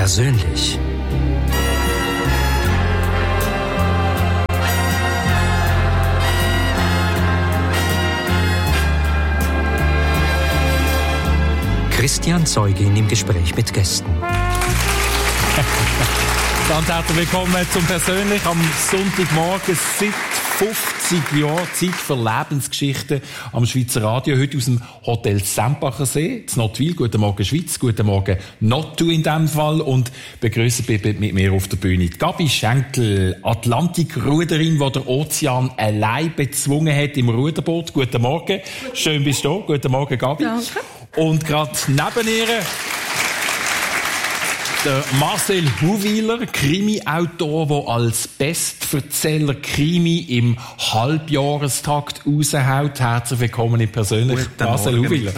Persönlich. Christian Zeugin im Gespräch mit Gästen. Ganz herzlich willkommen zum Persönlich am Sonntagmorgen. Seit 50 Jahren Zeit für Lebensgeschichten am Schweizer Radio. Heute aus dem Hotel Sempacher See, in Nottwil. Guten Morgen Schweiz, guten Morgen Nottu in diesem Fall. Und begrüßen mit mir auf der Bühne Gabi Schenkel, Atlantikruderin, die der Ozean allein bezwungen hat im Ruderboot. Guten Morgen, schön bist du da. Guten Morgen Gabi. Danke. Und gerade neben ihr der Marcel Huwiler, Krimi-Autor, der als Bestverzähler Krimi im Halbjahrestakt raushaut. Herzlich willkommen in persönlich, Marcel Huwiler.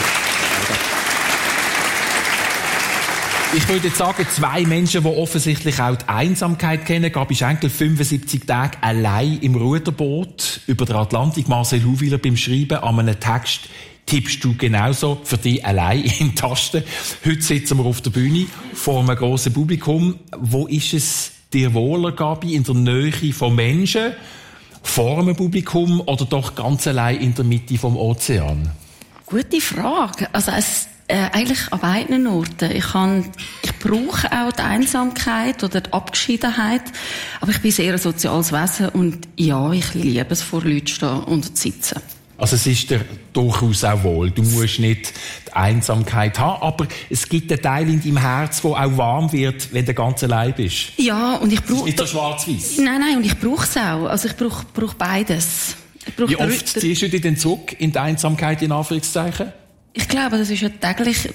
Ich würde jetzt sagen, zwei Menschen, die offensichtlich auch die Einsamkeit kennen. Gabi Schenkel, 75 Tage allein im Ruderboot über den Atlantik. Marcel Huwiler beim Schreiben an einem Text. Tippst du genauso für dich allein in Tasten? Heute sitzen wir auf der Bühne vor einem grossen Publikum. Wo ist es dir wohler, Gabi? In der Nähe von Menschen, vor einem Publikum oder doch ganz allein in der Mitte vom Ozean? Gute Frage. Also eigentlich an beiden Orten. Ich brauche auch die Einsamkeit oder die Abgeschiedenheit, aber ich bin sehr ein soziales Wesen und ja, ich liebe es, vor Leuten zu stehen und zu sitzen. Also es ist dir durchaus auch wohl. Du musst nicht die Einsamkeit haben, aber es gibt einen Teil in deinem Herz, der auch warm wird, wenn du ganz allein bist. Ja, und ich brauche... Nicht so schwarz-weiß. Nein, und ich brauche es auch. Also ich brauche beides. Wie oft ziehst du dich denn zurück in die Einsamkeit, in Anführungszeichen? Ich glaube, das ist ein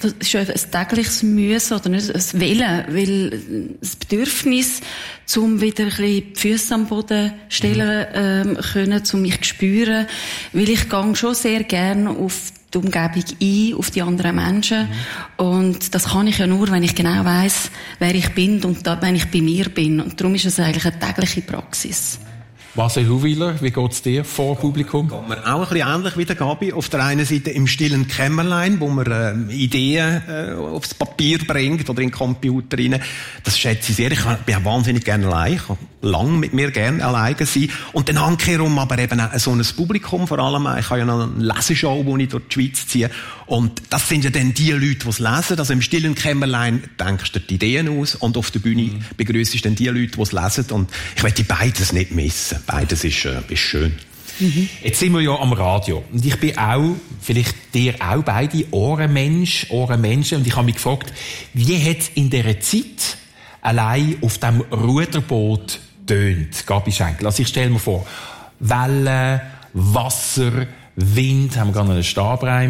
tägliches Müssen oder nicht ein Willen, weil das Bedürfnis, um wieder ein bisschen die Füsse am Boden stellen können, um mich zu spüren, weil ich gehe schon sehr gerne auf die Umgebung ein, auf die anderen Menschen. Und das kann ich ja nur, wenn ich genau weiss, wer ich bin und wenn ich bei mir bin. Und darum ist es eigentlich eine tägliche Praxis. Marcel Huwiler, wie geht's dir vor Publikum? Geht mir auch ein bisschen ähnlich wie der Gabi. Auf der einen Seite im stillen Kämmerlein, wo man Ideen aufs Papier bringt oder in den Computer rein. Das schätze ich sehr. Ich bin wahnsinnig gerne allein. Ich kann lange mit mir gerne alleine sein. Und dann handkehrum aber eben auch so ein Publikum vor allem. Ich habe ja noch eine Leseshow, die ich durch die Schweiz ziehe. Und das sind ja dann die Leute, die es lesen. Also im stillen Kämmerlein denkst du die Ideen aus und auf der Bühne begrüßt du dann die Leute, die es lesen. Und ich möchte beides nicht missen. Beides ist schön. Jetzt sind wir ja am Radio. Und ich bin auch, vielleicht dir auch beide, Ohrenmenschen. Und ich habe mich gefragt, wie hat es in dieser Zeit allein auf dem Ruderboot tönt, Gabi Schenkel? Also ich stelle mir vor, Wellen, Wasser, Wind, haben wir gerade einen Stabreim.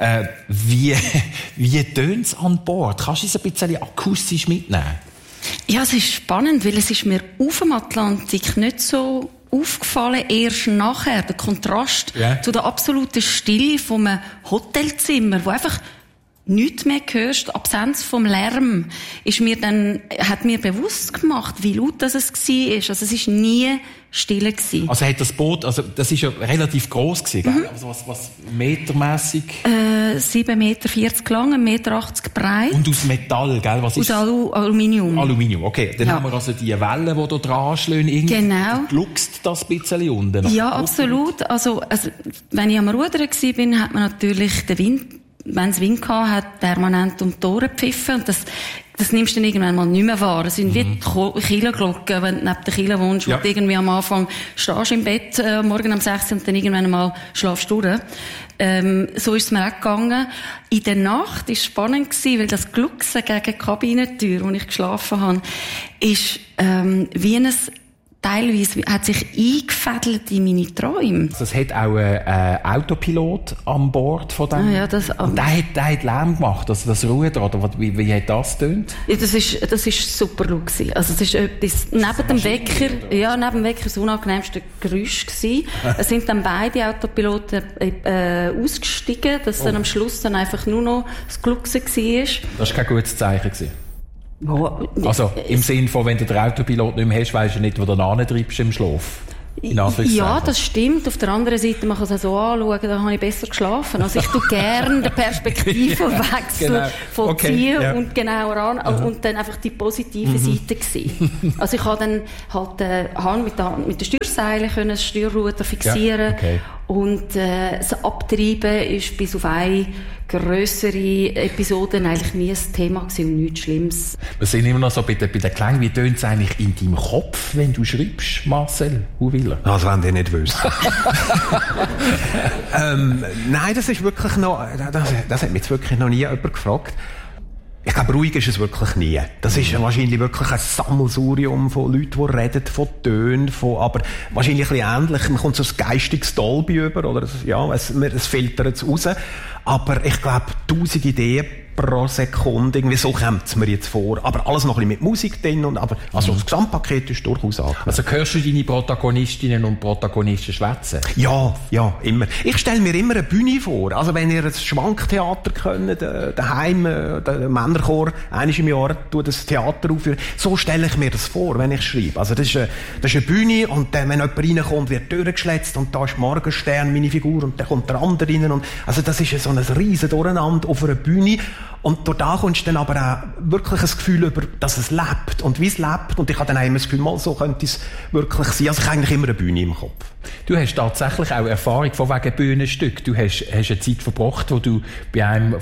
Wie tönt es an Bord? Kannst du es ein bisschen akustisch mitnehmen? Ja, es ist spannend, weil es ist mir auf dem Atlantik nicht so aufgefallen, erst nachher, der Kontrast zu der absoluten Stille von einem Hotelzimmer, wo einfach nichts mehr hörst, die Absenz vom Lärm, hat mir bewusst gemacht, wie laut das es war. Also es ist nie still gewesen. Also hat das Boot, also das ist ja relativ gross gewesen, gell? Also was metermässig? 7,40 Meter lang, 1,80 Meter breit. Und aus Metall, gell? Was ist aus Aluminium. Aluminium, okay. Dann haben wir also die Wellen, die da dran schlagen. Genau. Gluckst das ein bisschen unten? Ja, absolut. Also, wenn ich am Rudern war, hat man natürlich den Wind, wenn es Wind gehabt hat, permanent um die Ohren gepfiffen. Und das nimmst du dann irgendwann mal nicht mehr wahr. Es sind wie die Kirchenglocken, wenn du neben der Kirche wohnst und irgendwie am Anfang stehst im Bett, morgen um 6 und dann irgendwann mal schlafst du durch. So ist es mir auch gegangen. In der Nacht war es spannend gewesen, weil das Glucksen gegen die Kabinentür, wo ich geschlafen habe, ist, wie ein teilweise hat sich eingefädelt in meine Träume. Das hat auch ein Autopilot an Bord von dem. Ja, und der hat Lärm gemacht, also das Ruder, oder wie hat das getönt? Ja, das ist super laut gewesen. Also es ist etwas, neben dem Wecker das unangenehmste Geräusch gewesen. Es sind dann beide Autopiloten ausgestiegen, dass dann am Schluss dann einfach nur noch das Glucksen war. Das war kein gutes Zeichen gewesen. Also, im Sinn von, wenn du den Autopilot nicht mehr hast, weisst du nicht, wo du hintreibst im Schlaf. Ja, das stimmt. Auf der anderen Seite, man kann es auch so anschauen, da habe ich besser geschlafen. Also ich tue gerne den Perspektivenwechsel von Ziehen und genauer an und dann einfach die positive Seite sehen. Also ich habe dann halt mit den Steuerseilen das Steuerruder fixieren und das Abtreiben ist bis auf eine grössere Episoden eigentlich nie ein Thema gewesen und nichts Schlimmes. Wir sind immer noch so bei den Klängen. Wie tönt es eigentlich in deinem Kopf, wenn du schreibst, Marcel Huwiler? Das wollen die nicht wissen. Nein, das ist wirklich noch, das hat mich jetzt wirklich noch nie jemand gefragt. Ich glaube, ruhig ist es wirklich nie. Das ist wahrscheinlich wirklich ein Sammelsurium von Leuten, die reden, von Tönen, aber wahrscheinlich ein bisschen ähnlich. Man kommt so ein geistiges Dolby über, oder, es filtert es raus. Aber ich glaube, 1000 Ideen pro Sekunde, irgendwie so kommt es mir jetzt vor. Aber alles noch ein bisschen mit Musik drin, also das Gesamtpaket ist durchaus angekommen. Also hörst du deine Protagonistinnen und Protagonisten schwätzen? Ja, immer. Ich stelle mir immer eine Bühne vor. Also wenn ihr ein Schwanktheater könnt, daheim, der Männerchor, einmal im Jahr, tut das Theater aufführen. So stelle ich mir das vor, wenn ich schreibe. Also das ist eine Bühne und dann, wenn jemand reinkommt, wird die Tür geschletzt und da ist Morgenstern, meine Figur, und dann kommt der andere rein. Und, also das ist so ein riesen Durcheinander auf einer Bühne. Und durch da kommst du dann aber auch wirklich ein Gefühl über, dass es lebt und wie es lebt. Und ich habe dann auch immer das Gefühl, mal so könnte es wirklich sein. Also ich habe eigentlich immer eine Bühne im Kopf. Du hast tatsächlich auch Erfahrung von wegen Bühnenstück. Du hast eine Zeit verbracht, wo du bei einem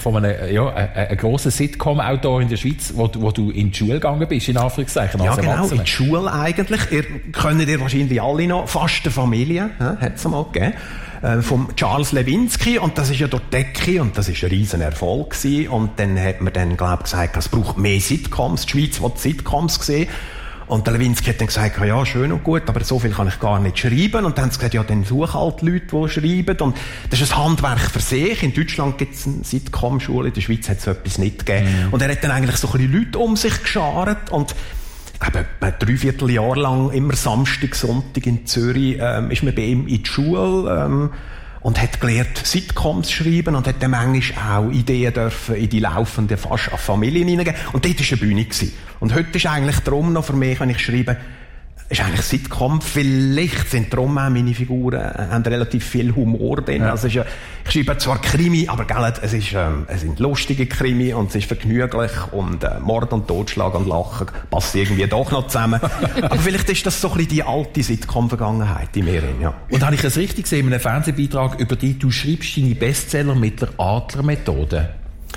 grossen Sitcom-Autor in der Schweiz, wo du in die Schule gegangen bist, in Anführungszeichen. Ja, genau, in die Schule eigentlich. Ihr kennt ihr wahrscheinlich alle noch. Fast eine Familie, hat es mal gegeben. Vom Charles Lewinsky, und das ist ja durch die Decke, und das ist ein riesen Erfolg gewesen. Und dann hat man dann, gesagt, es braucht mehr Sitcoms. Die Schweiz will Sitcoms sehen. Und der Lewinsky hat dann gesagt, ja, schön und gut, aber so viel kann ich gar nicht schreiben. Und dann haben sie gesagt, ja, dann such halt Leute, die schreiben. Und das ist ein Handwerk für sich. In Deutschland gibt es eine Sitcom-Schule, in der Schweiz hat es so etwas nicht gegeben. Und er hat dann eigentlich so ein bisschen Leute um sich geschart. Und ich glaube, etwa 3/4 Jahr lang, immer Samstag, Sonntag in Zürich, ist man bei ihm in die Schule, und hat gelernt, Sitcoms schreiben und hat dann manchmal auch Ideen dürfen in die laufenden fast Familien hineingeben. Und dort war eine Bühne gewesen. Und heute ist eigentlich darum noch für mich, wenn ich schreibe, ist eigentlich Sitcom. Vielleicht sind darum auch meine Figuren, haben relativ viel Humor drin. Ja. Also ich schreibe zwar Krimi, aber es sind lustige Krimi und es ist vergnüglich und Mord und Totschlag und Lachen passt irgendwie doch noch zusammen. Aber vielleicht ist das so ein bisschen die alte Sitcom-Vergangenheit in mir. Ja. Und habe ich es richtig gesehen in einem Fernsehbeitrag über dich, du schreibst deine Bestseller mit der Adler-Methode?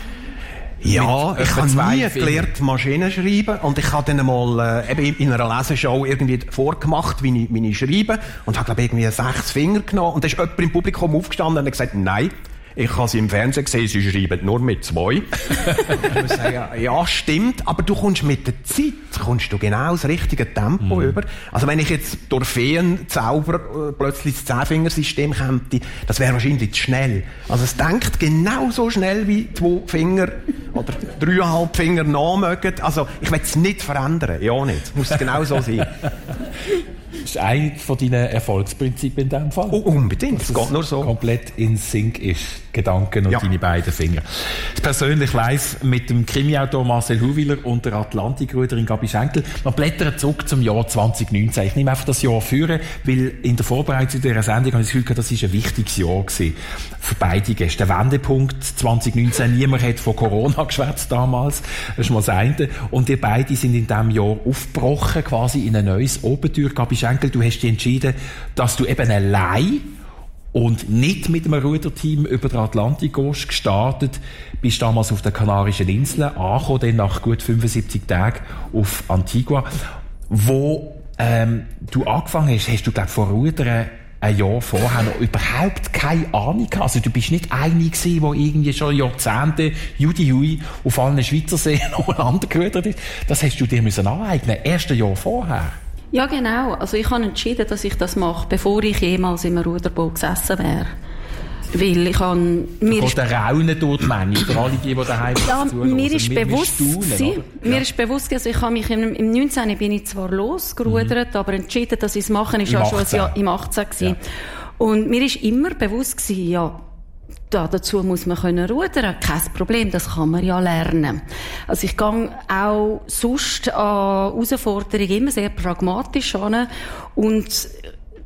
Ja, ich habe nie gelernt, Maschinen schreiben. Und ich habe dann einmal eben in einer Leseshow irgendwie vorgemacht, wie ich schreibe. Und habe, glaube ich, irgendwie 6 Finger genommen. Und da ist jemand im Publikum aufgestanden und hat gesagt, nein, ich habe sie im Fernsehen gesehen, sie schreiben nur mit 2. Ich muss sagen, ja, stimmt, aber du kommst mit der Zeit, genau das richtige Tempo über. Also wenn ich jetzt durch Feenzauber plötzlich das 10-Finger-System käme, das wäre wahrscheinlich zu schnell. Also es denkt genauso schnell wie 2 Finger oder 3,5 Finger nachmögen. Also ich will es nicht verändern, ja nicht. Es muss genau so sein. Das ist eines von deinen Erfolgsprinzipien in diesem Fall. Oh, unbedingt, es geht nur so. Komplett in Sync ist, Gedanken und deine beiden Finger. Das persönlich live mit dem Krimiautor Marcel Huwiler und der Atlantikruderin Gabi Schenkel. Wir blättern zurück zum Jahr 2019. Ich nehme einfach das Jahr führen, weil in der Vorbereitung dieser Sendung habe ich das Gefühl, das ist ein wichtiges Jahr gewesen. Für beide Gäste. Der Wendepunkt 2019. Niemand hat von Corona geschwätzt damals. Das ist mal das eine. Und ihr beide sind in diesem Jahr aufgebrochen, quasi in ein neues Abenteuer. Gabi Schenkel, du hast dich entschieden, dass du eben allein und nicht mit einem Ruderteam über den Atlantik gehst, gestartet, bist damals auf den Kanarischen Inseln, angekommen, dann nach gut 75 Tagen auf Antigua. Wo du angefangen hast du, glaube ich, vor Rudern ein Jahr vorher noch überhaupt keine Ahnung gehabt. Also du bist nicht einer gewesen, der irgendwie schon Jahrzehnte Judy auf allen Schweizer Seen umeinander gerudert ist. Das hast du dir aneignen müssen, erst ein Jahr vorher. Ja, genau. Also ich habe entschieden, dass ich das mache, bevor ich jemals in einem Ruderboot gesessen wäre. Weil ich habe... Mir ist der Raunen durch die Menge, für alle die daheim zuhören. Mir ist bewusst gewesen, also ich habe mich im 19. bin ich zwar losgerudert, aber entschieden, dass ich es mache, ist ja schon ein Jahr im 18 gewesen. Ja. Und mir ist immer bewusst gewesen, ja, dazu muss man können rudern, kein Problem, das kann man ja lernen. Also ich gehe auch sonst an Herausforderungen immer sehr pragmatisch an und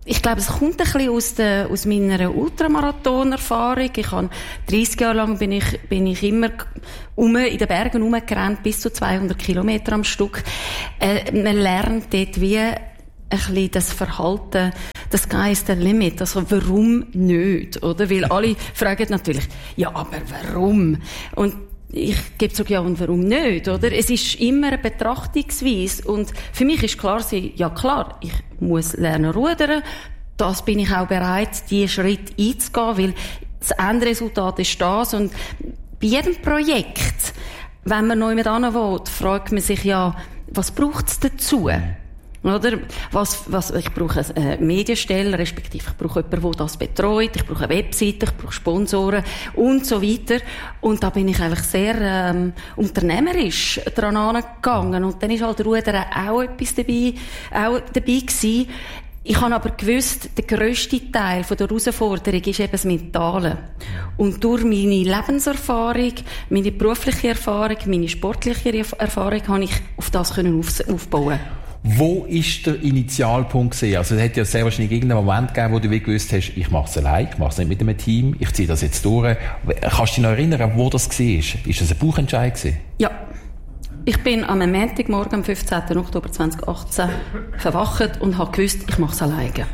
Ich glaube, es kommt ein bisschen aus meiner Ultramarathon-Erfahrung. Ich habe 30 Jahre lang bin ich immer in den Bergen rumgerannt, bis zu 200 Kilometer am Stück. Man lernt dort wie ein bisschen das Verhalten, das Sky is the limit. Also, warum nicht? Oder? Weil alle fragen natürlich, ja, aber warum? Und ich gebe zurück, ja, und warum nicht, oder? Es ist immer eine Betrachtungsweise. Und für mich ist klar, ja klar, ich muss lernen rudern. Das bin ich auch bereit, diesen Schritt einzugehen, weil das Endresultat ist das. Und bei jedem Projekt, wenn man neu mit hin will, fragt man sich ja, was braucht es dazu? Oder? Ich brauche eine Medienstelle, respektive ich brauche jemanden, der das betreut, ich brauche eine Webseite, ich brauche Sponsoren und so weiter. Und da bin ich eigentlich sehr, unternehmerisch dran angegangen. Und dann ist halt Rudern auch etwas dabei gewesen. Ich habe aber gewusst, der grösste Teil von der Herausforderung ist eben das Mentale. Und durch meine Lebenserfahrung, meine berufliche Erfahrung, meine sportliche Erfahrung, habe ich auf das aufbauen. Wo ist der Initialpunkt gewesen? Also es hat ja sehr wahrscheinlich irgendeinen Moment gegeben, wo du wie gewusst hast, ich mache es allein, ich mache es nicht mit einem Team, ich ziehe das jetzt durch. Kannst du dich noch erinnern, wo das war? Ist das ein Bauchentscheid gewesen? Ja. Ich bin am Montagmorgen, am 15. Oktober 2018, verwacht und habe gewusst, ich mache es alleine.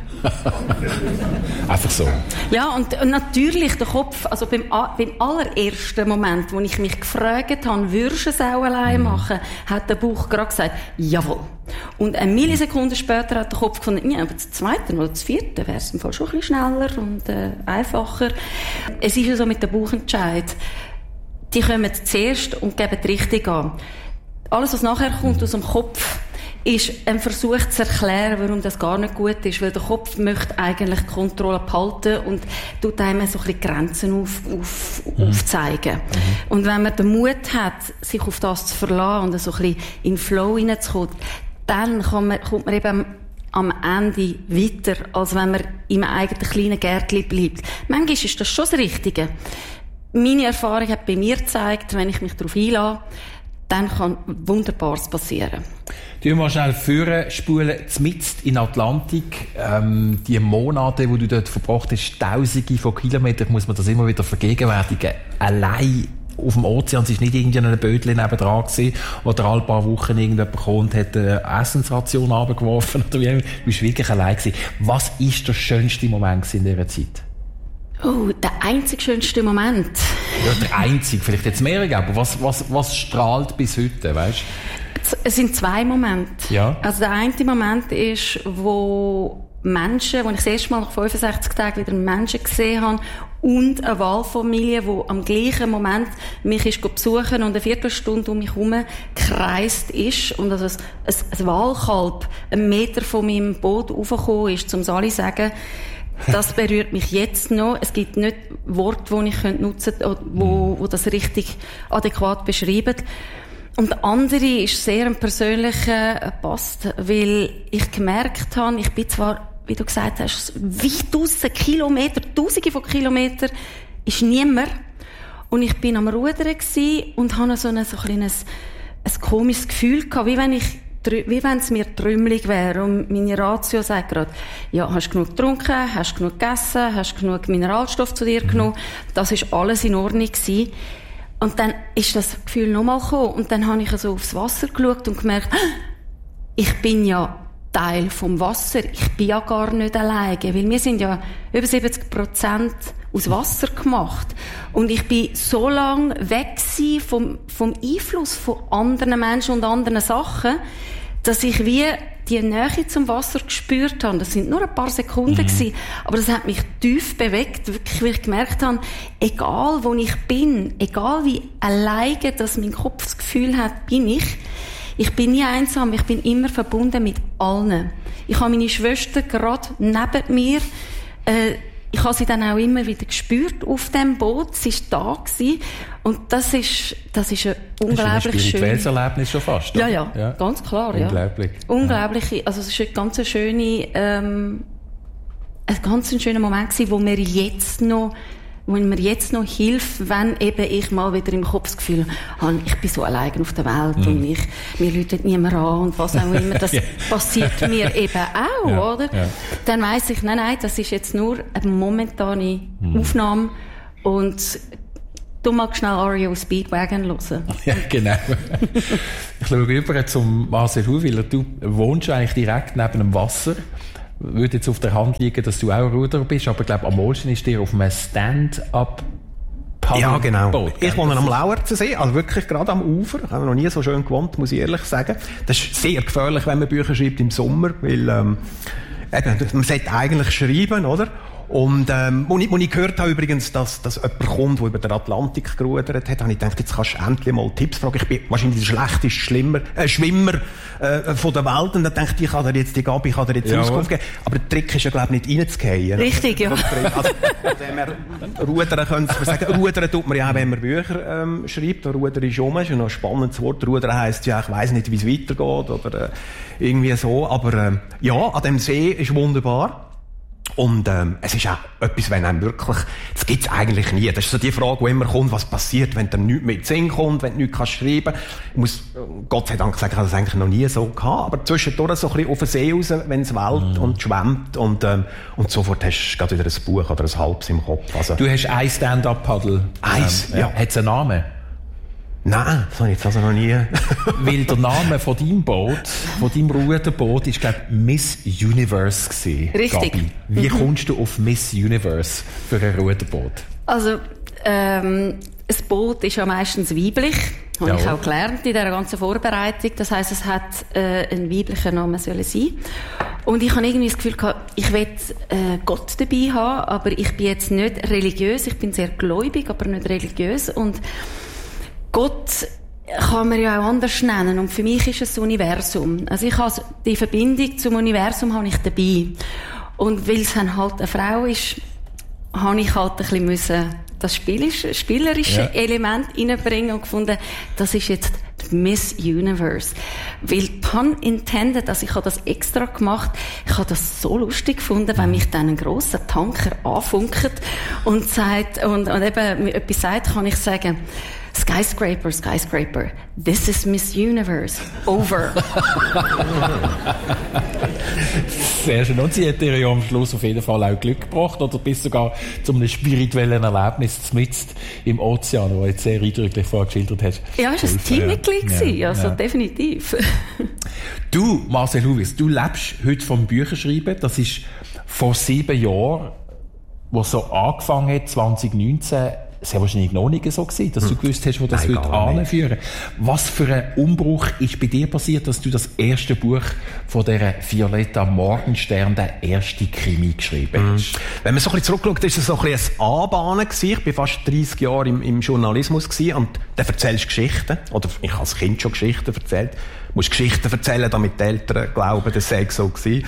Einfach so. Ja, und natürlich der Kopf, also beim allerersten Moment, wo ich mich gefragt habe, würdest du es auch allein machen, hat der Bauch gerade gesagt, jawohl. Und eine Millisekunde später hat der Kopf gefunden, ja, aber das zweite oder das vierte wäre es im Fall schon ein bisschen schneller und einfacher. Es ist ja so mit dem Bauchentscheid. Die kommen zuerst und geben die Richtung an. Alles, was nachher kommt aus dem Kopf, ist ein Versuch zu erklären, warum das gar nicht gut ist. Weil der Kopf möchte eigentlich die Kontrolle behalten und tut einem so ein bisschen Grenzen aufzeigen. Und wenn man den Mut hat, sich auf das zu verlassen und so ein bisschen in den Flow hineinzukommen, dann kommt man eben am Ende weiter, als wenn man in einem eigenen kleinen Gärtchen bleibt. Manchmal ist das schon das Richtige. Meine Erfahrung hat bei mir gezeigt, wenn ich mich darauf einlasse, dann kann Wunderbares passieren. Du mal schnell vorspulen, mitten in Atlantik, die Monate, die du dort verbracht hast, Tausende von Kilometern, muss man das immer wieder vergegenwärtigen. Allein auf dem Ozean, es war nicht irgendein Bötchen nebendran gewesen, oder alle paar Wochen irgendjemand kam und hat eine Essensration runtergeworfen, oder wie, du warst wirklich allein gewesen. Was war der schönste Moment in dieser Zeit? Oh, der einzig schönste Moment. Ja, der einzige, vielleicht jetzt mehrere, aber was strahlt bis heute, weißt du? Es sind zwei Momente. Ja. Also der eine Moment ist, wo ich das erste Mal nach 65 Tagen wieder Menschen gesehen habe und eine Wahlfamilie, die am gleichen Moment mich ist besuchen und eine Viertelstunde um mich herum gekreist ist und also ein Wahlkalb 1 Meter von meinem Boot raufgekommen ist, um es alle zu sagen, das berührt mich jetzt noch. Es gibt nicht Worte, die ich nutzen könnte, wo das richtig adäquat beschreiben. Und der andere ist sehr ein persönlicher Post, weil ich gemerkt habe, ich bin zwar, wie du gesagt hast, weit draussen, Kilometer, Tausende von Kilometern, ist niemand. Und ich bin am Rudern gsi und hatte so ein komisches Gefühl gehabt, wie wenn es mir trümmelig wäre. Und meine Ratio sagt gerade, ja, hast du genug getrunken, hast du genug gegessen, hast du genug Mineralstoff zu dir genommen. Das ist alles in Ordnung gewesen. Und dann ist das Gefühl nochmal gekommen. Und dann habe ich so aufs Wasser geschaut und gemerkt, ich bin ja Teil vom Wasser. Ich bin ja gar nicht alleine. Weil wir sind ja über 70% aus Wasser gemacht. Und ich bin so lange weg vom Einfluss von anderen Menschen und anderen Sachen, dass ich wie die Nähe zum Wasser gespürt habe. Das sind nur ein paar Sekunden gewesen, aber das hat mich tief bewegt, wirklich, weil ich gemerkt habe, egal wo ich bin, egal wie alleine dass mein Kopf das Gefühl hat, bin ich bin nie einsam, ich bin immer verbunden mit allen. Ich habe meine Schwester gerade neben mir, ich habe sie dann auch immer wieder gespürt auf dem Boot. Sie war da gewesen. Und das ist ein unglaublich schönes... ein spirituelles Erlebnis schon fast. Ja, ganz klar. Unglaublich. Ja. Unglaublich. Also es ist ein ganz schöner Moment gewesen, wo mir jetzt noch mir jetzt noch hilft, wenn eben ich mal wieder im Kopf das Gefühl habe, ich bin so allein auf der Welt und mir läutet niemand an und was auch immer, das passiert mir eben auch, oder? Ja. Dann weiss ich, nein, das ist jetzt nur eine momentane Aufnahme und du magst schnell REO Speedwagon hören. Ja, genau. Ich schaue rüber zum Marcel Huwiler. Du wohnst eigentlich direkt neben dem Wasser. Würde jetzt auf der Hand liegen, dass du auch Ruderer bist, aber ich glaube, am wohlsten ist dir auf einem Stand-up Ja, genau. Boot, ich wohne am Lauerzensee, also wirklich gerade am Ufer. Ich habe noch nie so schön gewohnt, muss ich ehrlich sagen. Das ist sehr gefährlich, wenn man Bücher schreibt im Sommer, weil man sollte eigentlich schreiben, oder? Und als ich gehört habe übrigens, dass jemand kommt, der über den Atlantik gerudert hat, habe ich gedacht, jetzt kannst du endlich mal Tipps fragen. Ich bin wahrscheinlich der schlechteste Schwimmer von der Welt. Und dann dachte ich kann dir jetzt die Gabi, kann dir jetzt Auskunft geben. Aber der Trick ist ja, glaube ich, nicht reinzugehen. Richtig, ja. Also, wenn wir rudern können, sagen, rudern tut man ja auch, wenn man Bücher schreibt. Rudern ist um, ist ja noch ein spannendes Wort. Rudern heisst ja, ich weiss nicht, wie es weitergeht oder irgendwie so. Aber ja, an dem See ist wunderbar. Und es ist auch etwas, wenn einem wirklich, das gibt's eigentlich nie. Das ist so die Frage, die immer kommt, was passiert, wenn dann nichts mit Sinn kommt, wenn du nichts schreiben kannst. Ich muss Gott sei Dank sagen, ich habe das eigentlich noch nie so gehabt. Aber zwischendurch so ein bisschen auf den See raus, wenn es wellt und schwemmt und sofort hast du gerade wieder ein Buch oder ein halbes im Kopf. Also, du hast ein Stand-up-Paddle. Eins, ja. Hat es einen Namen? Nein, das habe ich jetzt also noch nie. Weil der Name von deinem Boot, von deinem Ruderboot, ist, glaube ich, Miss Universe gewesen. Richtig. Gabi. Wie kommst du auf Miss Universe für ein Ruderboot? Also, ein Boot ist ja meistens weiblich. Habe ich auch gelernt in dieser ganzen Vorbereitung. Das heisst, es hat einen weiblichen Namen sollen sein. Und ich habe irgendwie das Gefühl gehabt, ich will Gott dabei haben, aber ich bin jetzt nicht religiös. Ich bin sehr gläubig, aber nicht religiös. Und Gott kann man ja auch anders nennen. Und für mich ist es das Universum. Also ich habe die Verbindung zum Universum habe ich dabei. Und weil es dann halt eine Frau ist, habe ich halt ein bisschen das spielerische Element reinbringen und gefunden, das ist jetzt Miss Universe. Weil, pun intended, also ich habe das extra gemacht, ich habe das so lustig gefunden, wenn mich dann ein grosser Tanker anfunkt und sagt, und eben etwas sagt, kann ich sagen, Skyscraper, Skyscraper, this is Miss Universe, over. Sehr schön. Und sie hat dir ja am Schluss auf jeden Fall auch Glück gebracht, oder bist sogar zu einem spirituellen Erlebnis mitten im Ozean, das du jetzt sehr eindrücklich vorgeschildert hast. Ja, es war ein Teammitglied gewesen, also definitiv. Du, Marcel Huwiler, du lebst heute vom Bücherschreiben. Das ist vor 7 Jahren, wo es so angefangen hat, 2019, es war wahrscheinlich noch nicht so gewesen, dass du gewusst hast, wo das heute anführen. Was für ein Umbruch ist bei dir passiert, dass du das erste Buch von dieser Violetta Morgenstern, der erste Krimi, geschrieben hast? Wenn man so ein bisschen zurückschaut, ist es so ein bisschen ein Anbahnen gewesen. Ich war fast 30 Jahre im Journalismus gewesen und dann erzählst du Geschichten. Oder ich habe als Kind schon Geschichten erzählt. Du musst Geschichten erzählen, damit die Eltern glauben, das sei so gewesen.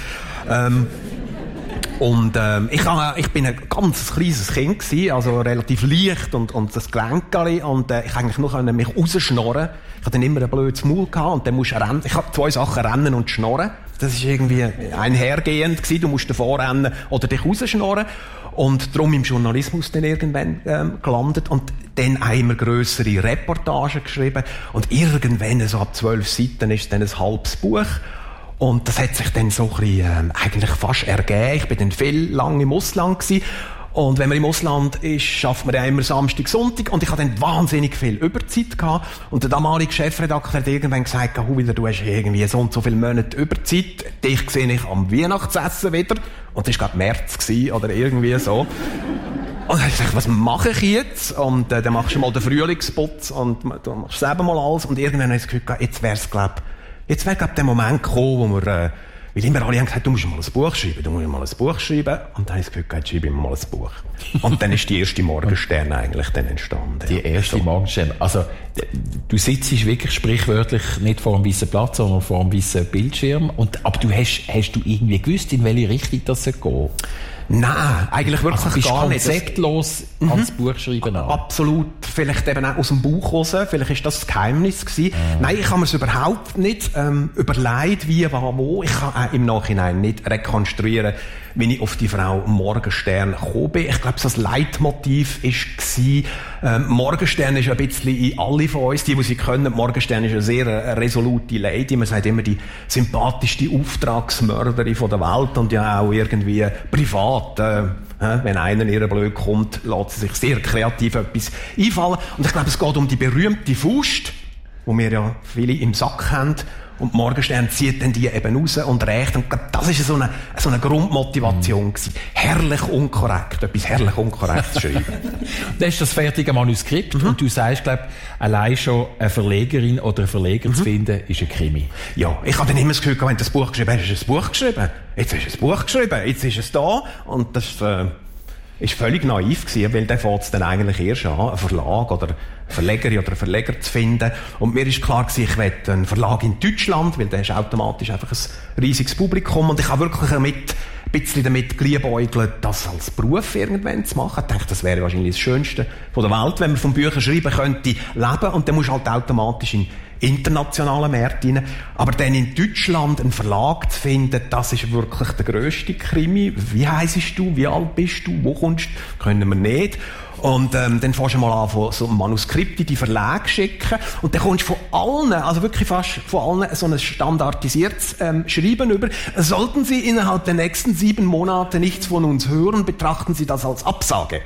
Ich bin ein ganz kleines Kind gewesen, also relativ leicht und das Gelenkeli und ich eigentlich nur mich rausschnorren. Ich hatte dann immer ein blödes Maul gehabt und dann musst du rennen. Ich habe 2 Sachen, rennen und schnorren. Das ist irgendwie einhergehend gewesen. Du musst davor rennen oder dich rausschnorren. Und darum im Journalismus dann irgendwann gelandet und dann auch immer grössere Reportagen geschrieben und irgendwann so ab 12 Seiten ist dann ein halbes Buch. Und das hat sich dann so ein bisschen, eigentlich fast ergeben. Ich bin dann viel lang im Ausland gewesen. Und wenn man im Ausland ist, schafft man ja immer Samstag, Sonntag. Und ich hatte dann wahnsinnig viel Überzeit gehabt. Und der damalige Chefredakteur hat irgendwann gesagt, Huwiler, du hast irgendwie so und so viele Monate Überzeit. Dich sehe ich am Weihnachtsessen wieder. Und das war gerade März gewesen, oder irgendwie so. Und dann habe ich gesagt, was mache ich jetzt? Und dann machst du mal den Frühlingsputz und dann machst du selber mal alles. Und irgendwann habe ich das Gefühl gehabt, jetzt wäre, glaube der Moment gekommen, wo wir, weil immer alle haben gesagt, du musst mal ein Buch schreiben. Und dann habe ich das Gefühl gehabt, schreibe ich mal ein Buch. Und dann ist die erste Morgenstern eigentlich dann entstanden. Die erste Morgenstern. Also, du sitzt wirklich sprichwörtlich nicht vor einem weißen Platz, sondern vor einem weißen Bildschirm. Aber hast du irgendwie gewusst, in welche Richtung das geht? Nein, eigentlich wirklich also gar nicht. Konzeptlos ans Buch schreiben an. Absolut. Vielleicht eben auch aus dem Buch raus. Vielleicht ist das Geheimnis gewesen. Nein, ich habe mir es überhaupt nicht überlegt, wie, wo. Ich kann auch im Nachhinein nicht rekonstruieren, wie ich auf die Frau Morgenstern gekommen bin. Ich glaube, so das Leitmotiv war, Morgenstern ist ein bisschen in alle von uns, die sie können. Morgenstern ist eine sehr resolute Lady. Man sagt immer, die sympathischste Auftragsmörderin von der Welt und ja auch irgendwie privat. Wenn einer ihr blöd kommt, lässt sie sich sehr kreativ etwas einfallen. Und ich glaube, es geht um die berühmte Faust, die wir ja viele im Sack haben. Und Morgenstern zieht dann die eben raus und rächt. Und ich glaube, das ist so eine Grundmotivation gewesen. Herrlich unkorrekt, etwas herrlich unkorrekt zu schreiben. Das ist das fertige Manuskript. Und du sagst, glaube allein schon eine Verlegerin oder einen Verleger zu finden, ist ein Krimi. Ja, ich habe dann immer das Gefühl, wenn du das Buch geschrieben hast, ist ein Buch geschrieben. Jetzt ist ein Buch geschrieben, jetzt ist es da. Und das ist völlig naiv gewesen, weil dann fängt es dann eigentlich erst an, einen Verlag oder eine Verlegerin oder einen Verleger zu finden. Und mir ist klar gewesen, ich will einen Verlag in Deutschland, weil da ist automatisch einfach ein riesiges Publikum. Und ich habe wirklich ein bisschen damit geliebäugelt, das als Beruf irgendwann zu machen. Ich dachte, das wäre wahrscheinlich das Schönste von der Welt, wenn man von Büchern schreiben könnte, leben. Und dann musst du halt automatisch in internationalen Märkten rein. Aber dann in Deutschland einen Verlag zu finden, das ist wirklich der grösste Krimi. Wie heisst du? Wie alt bist du? Wo kommst du? Können wir nicht. Und dann fängst du mal an, so Manuskripte in die Verlage schicken. Und dann kommst du von allen, also wirklich fast von allen, so ein standardisiertes Schreiben über. Sollten Sie innerhalb der nächsten 7 Monate nichts von uns hören, betrachten Sie das als Absage.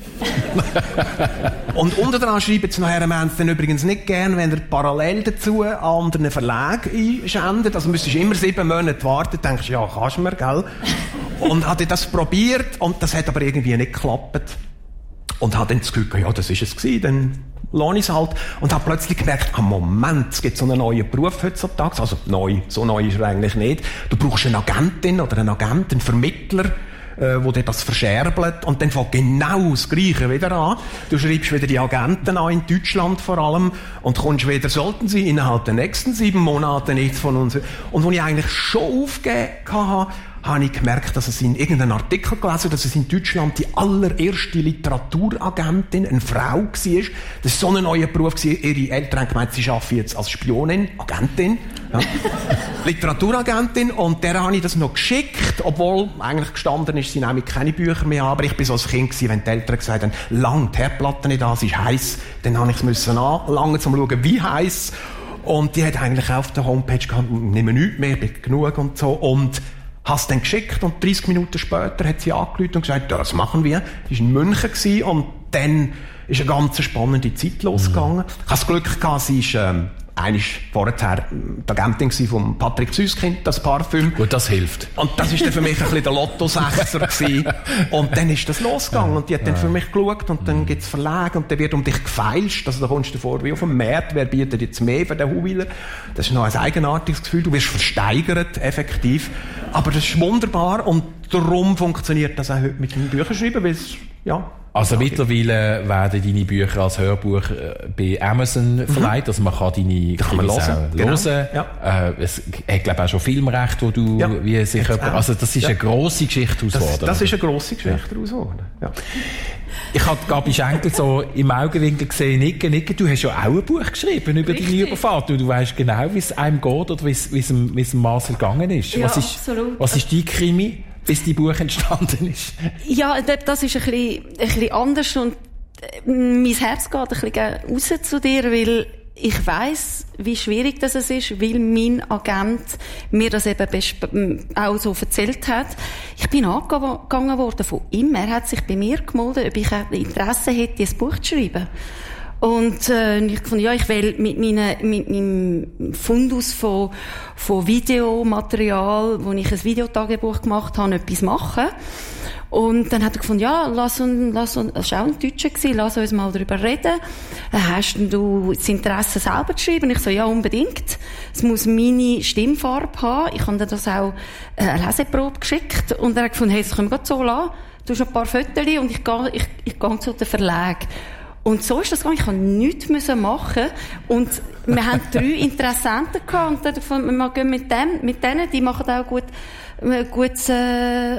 Und unter dran schreiben sie nachher, wir haben es dann übrigens nicht gern, wenn ihr parallel dazu an anderen Verlag einschändet. Also müsstest du immer 7 Monate warten, denkst du, ja, kannst du mir, gell? Und hatte das probiert und das hat aber irgendwie nicht geklappt. Und hat dann das Gefühl, ja, das ist es gewesen, dann lasse ich es halt. Und habe plötzlich gemerkt, Moment, es gibt so einen neuen Beruf heutzutage. Also so neu ist er eigentlich nicht. Du brauchst eine Agentin oder einen Agenten, einen Vermittler, wo dir das verscherbelt. Und dann fängt genau das Gleiche wieder an. Du schreibst wieder die Agenten an, in Deutschland vor allem, und kommst wieder, sollten sie innerhalb der nächsten 7 Monate nichts von uns. Und wo ich eigentlich schon aufgegeben habe ich gemerkt, dass es in irgendeinem Artikel gelesen, dass es in Deutschland die allererste Literaturagentin, eine Frau war. Das war so ein neuer Beruf. Ihre Eltern haben gemeint, sie arbeiten jetzt als Spionin, Agentin. Ja. Literaturagentin. Und der habe ich das noch geschickt, obwohl eigentlich gestanden ist, sie nehmen keine Bücher mehr an. Aber ich bin so ein Kind gewesen, wenn die Eltern gesagt haben, lang die Herdplatte nicht an, sie ist heiß. Dann habe ich es anlangen, um zu schauen, wie heiß. Und die hat eigentlich auf der Homepage gehabt, nehmen nichts mehr, bin genug und so. Und hast dann geschickt und 30 Minuten später hat sie angerufen und gesagt, ja, das machen wir. Sie war in München gewesen, und dann ist eine ganz spannende Zeit losgegangen. Ich habe das Glück gehabt, sie ist vorher die Agentin von Patrick Süskind, das Parfüm. Gut, das hilft. Und das ist dann für mich ein bisschen der Lotto-Sechser gewesen. Und dann ist das losgegangen. Und die hat dann für mich geschaut, und dann gibt's Verlage, und dann wird um dich gefeilscht. Also da kommst du vor wie auf dem Markt. Wer bietet jetzt mehr für den Huwiler? Das ist noch ein eigenartiges Gefühl. Du wirst versteigert, effektiv. Aber das ist wunderbar, und darum funktioniert das auch heute mit den Büchern schreiben, weil es, ja. Also mittlerweile werden deine Bücher als Hörbuch bei Amazon verleiht, also man kann deine Krimis hören. Ja. Es hat, glaube ich, auch schon Filmrecht, wo du wie sicher, also das ist eine grosse Geschichte ausgeworden. Das ist eine grosse Geschichte ausgeworden. Ja. Ich habe Gabi Schenkel so im Augenwinkel gesehen, Nicken, du hast ja auch ein Buch geschrieben über deine Überfahrt, und du weißt genau, wie es einem geht oder wie es dem Marcel gegangen ist. Ja, absolut. Was ist dein Krimi, bis die Buch entstanden ist? Ja, das ist ein bisschen anders, und mein Herz geht ein bisschen raus zu dir, weil ich weiss, wie schwierig das ist, weil mein Agent mir das eben auch so erzählt hat. Ich bin angegangen worden von ihm. Er hat sich bei mir gemeldet, ob ich Interesse hätte, ein Buch zu schreiben. Und ich fand, ja, ich will mit meinem Fundus von Videomaterial, wo ich ein Videotagebuch gemacht habe, etwas machen. Und dann hat er gefunden, ja, lass uns, das war auch ein Deutscher gewesen, lass uns mal darüber reden. Hast du das Interesse selber zu schreiben? Ich so, ja, unbedingt. Es muss meine Stimmfarbe haben. Ich habe das auch eine Leseprobe geschickt. Und er hat gefunden, hey, das können wir gerade so lassen. Du hast ein paar Fotos und ich gehe zu den Verlag. Und so ist das gegangen. Ich musste nichts machen. Und wir haben 3 Interessenten gehabt. Und dann gefunden, wir gehen mit denen, die machen auch gute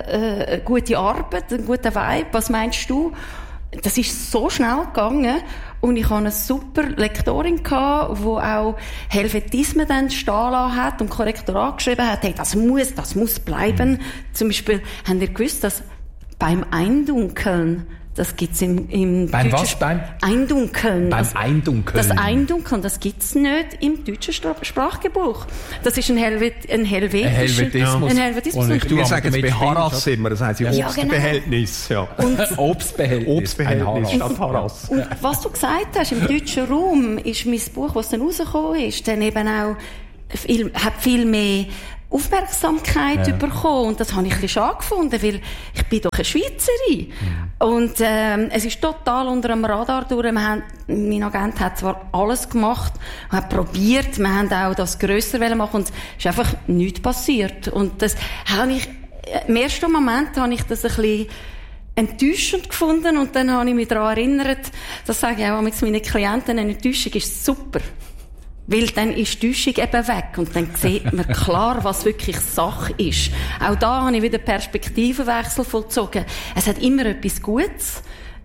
Arbeit, einen guten Vibe. Was meinst du? Das ist so schnell gegangen. Und ich hatte eine super Lektorin gehabt, die auch Helvetismen dann stehen lassen hat und Korrektorat geschrieben hat, hey, das muss bleiben. Zum Beispiel, habt ihr gewusst, dass beim Eindunkeln, das gibt's im beim deutschen... Was? Beim Eindunkeln. Beim Eindunkeln. Das Eindunkeln, das gibt's nicht im deutschen Sprachgebrauch. Das ist ein Helvetismus. Ein Helvetismus. Und wir sagen es bei Harass immer, das heisst Obstbehältnis. Ja. Obstbehältnis statt Harass. Und was du gesagt hast, im deutschen Raum ist mein Buch, was dann rausgekommen ist, dann eben auch hat viel mehr Aufmerksamkeit bekommen. Und das habe ich ein bisschen schade gefunden, weil ich bin doch eine Schweizerin. Und es ist total unter dem Radar durch. Mein Agent hat zwar alles gemacht, hat probiert, wir haben auch das grösser machen, und es ist einfach nichts passiert. Und das habe ich, im ersten Moment habe ich das ein bisschen enttäuschend gefunden, und dann habe ich mich daran erinnert, das sage ich auch mit meinen Klienten, eine Enttäuschung ist super. Weil dann ist die Täuschung eben weg und dann sieht man klar, was wirklich Sache ist. Auch da habe ich wieder Perspektivenwechsel vollzogen. Es hat immer etwas Gutes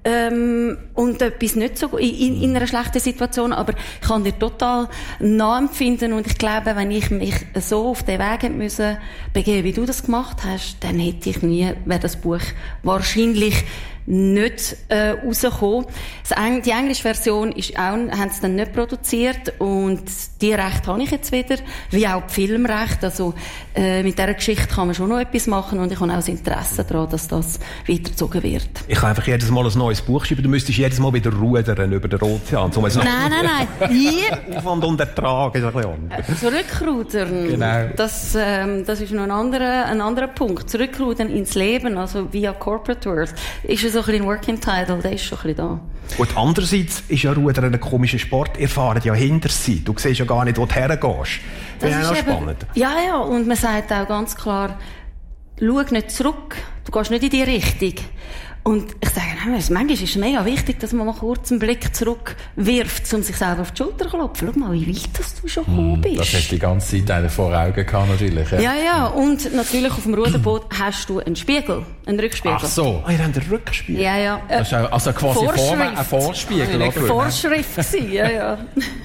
und etwas nicht so gut in einer schlechten Situation, aber ich kann dir total nachempfinden, und ich glaube, wenn ich mich so auf den Weg hätte müssen begeben, wie du das gemacht hast, dann wäre das Buch wahrscheinlich nicht rausgekommen. Die englische Version haben sie dann nicht produziert, und die Rechte habe ich jetzt wieder, wie auch die Filmrechte. Also mit dieser Geschichte kann man schon noch etwas machen, und ich habe auch das Interesse daran, dass das weitergezogen wird. Ich kann einfach jedes Mal ein neues Buch schreiben. Du müsstest jedes Mal wieder rudern über den Ozean. Nein. Hier. Aufwand und Ertrag ist ein bisschen anders. Zurückrudern. Genau. Das ist noch ein anderer Punkt. Zurückrudern ins Leben, also via Corporate World, ist so ein bisschen ein Working Title, der ist schon ein bisschen da. Und andererseits ist ja Rudern ein komischer Sport. Ihr fahrt ja hinter sie. Du siehst ja gar nicht, wo du hergehst. Das ist auch spannend. Ja, und man sagt auch ganz klar, schau nicht zurück. Du gehst nicht in die Richtung. Und ich sage, manchmal ist es mega wichtig, dass man mal kurz einen Blick zurückwirft, um sich selber auf die Schulter zu klopfen. Schau mal, wie weit du schon gekommen bist. Das hast du die ganze Zeit vor Augen gehabt, natürlich. Ja. Und natürlich auf dem Ruderboot hast du einen Spiegel, einen Rückspiegel. Ach so. Ihr habt einen Rückspiegel? Ja. Das ist auch, also quasi ein Vorspiegel. Vorschrift gewesen, ja.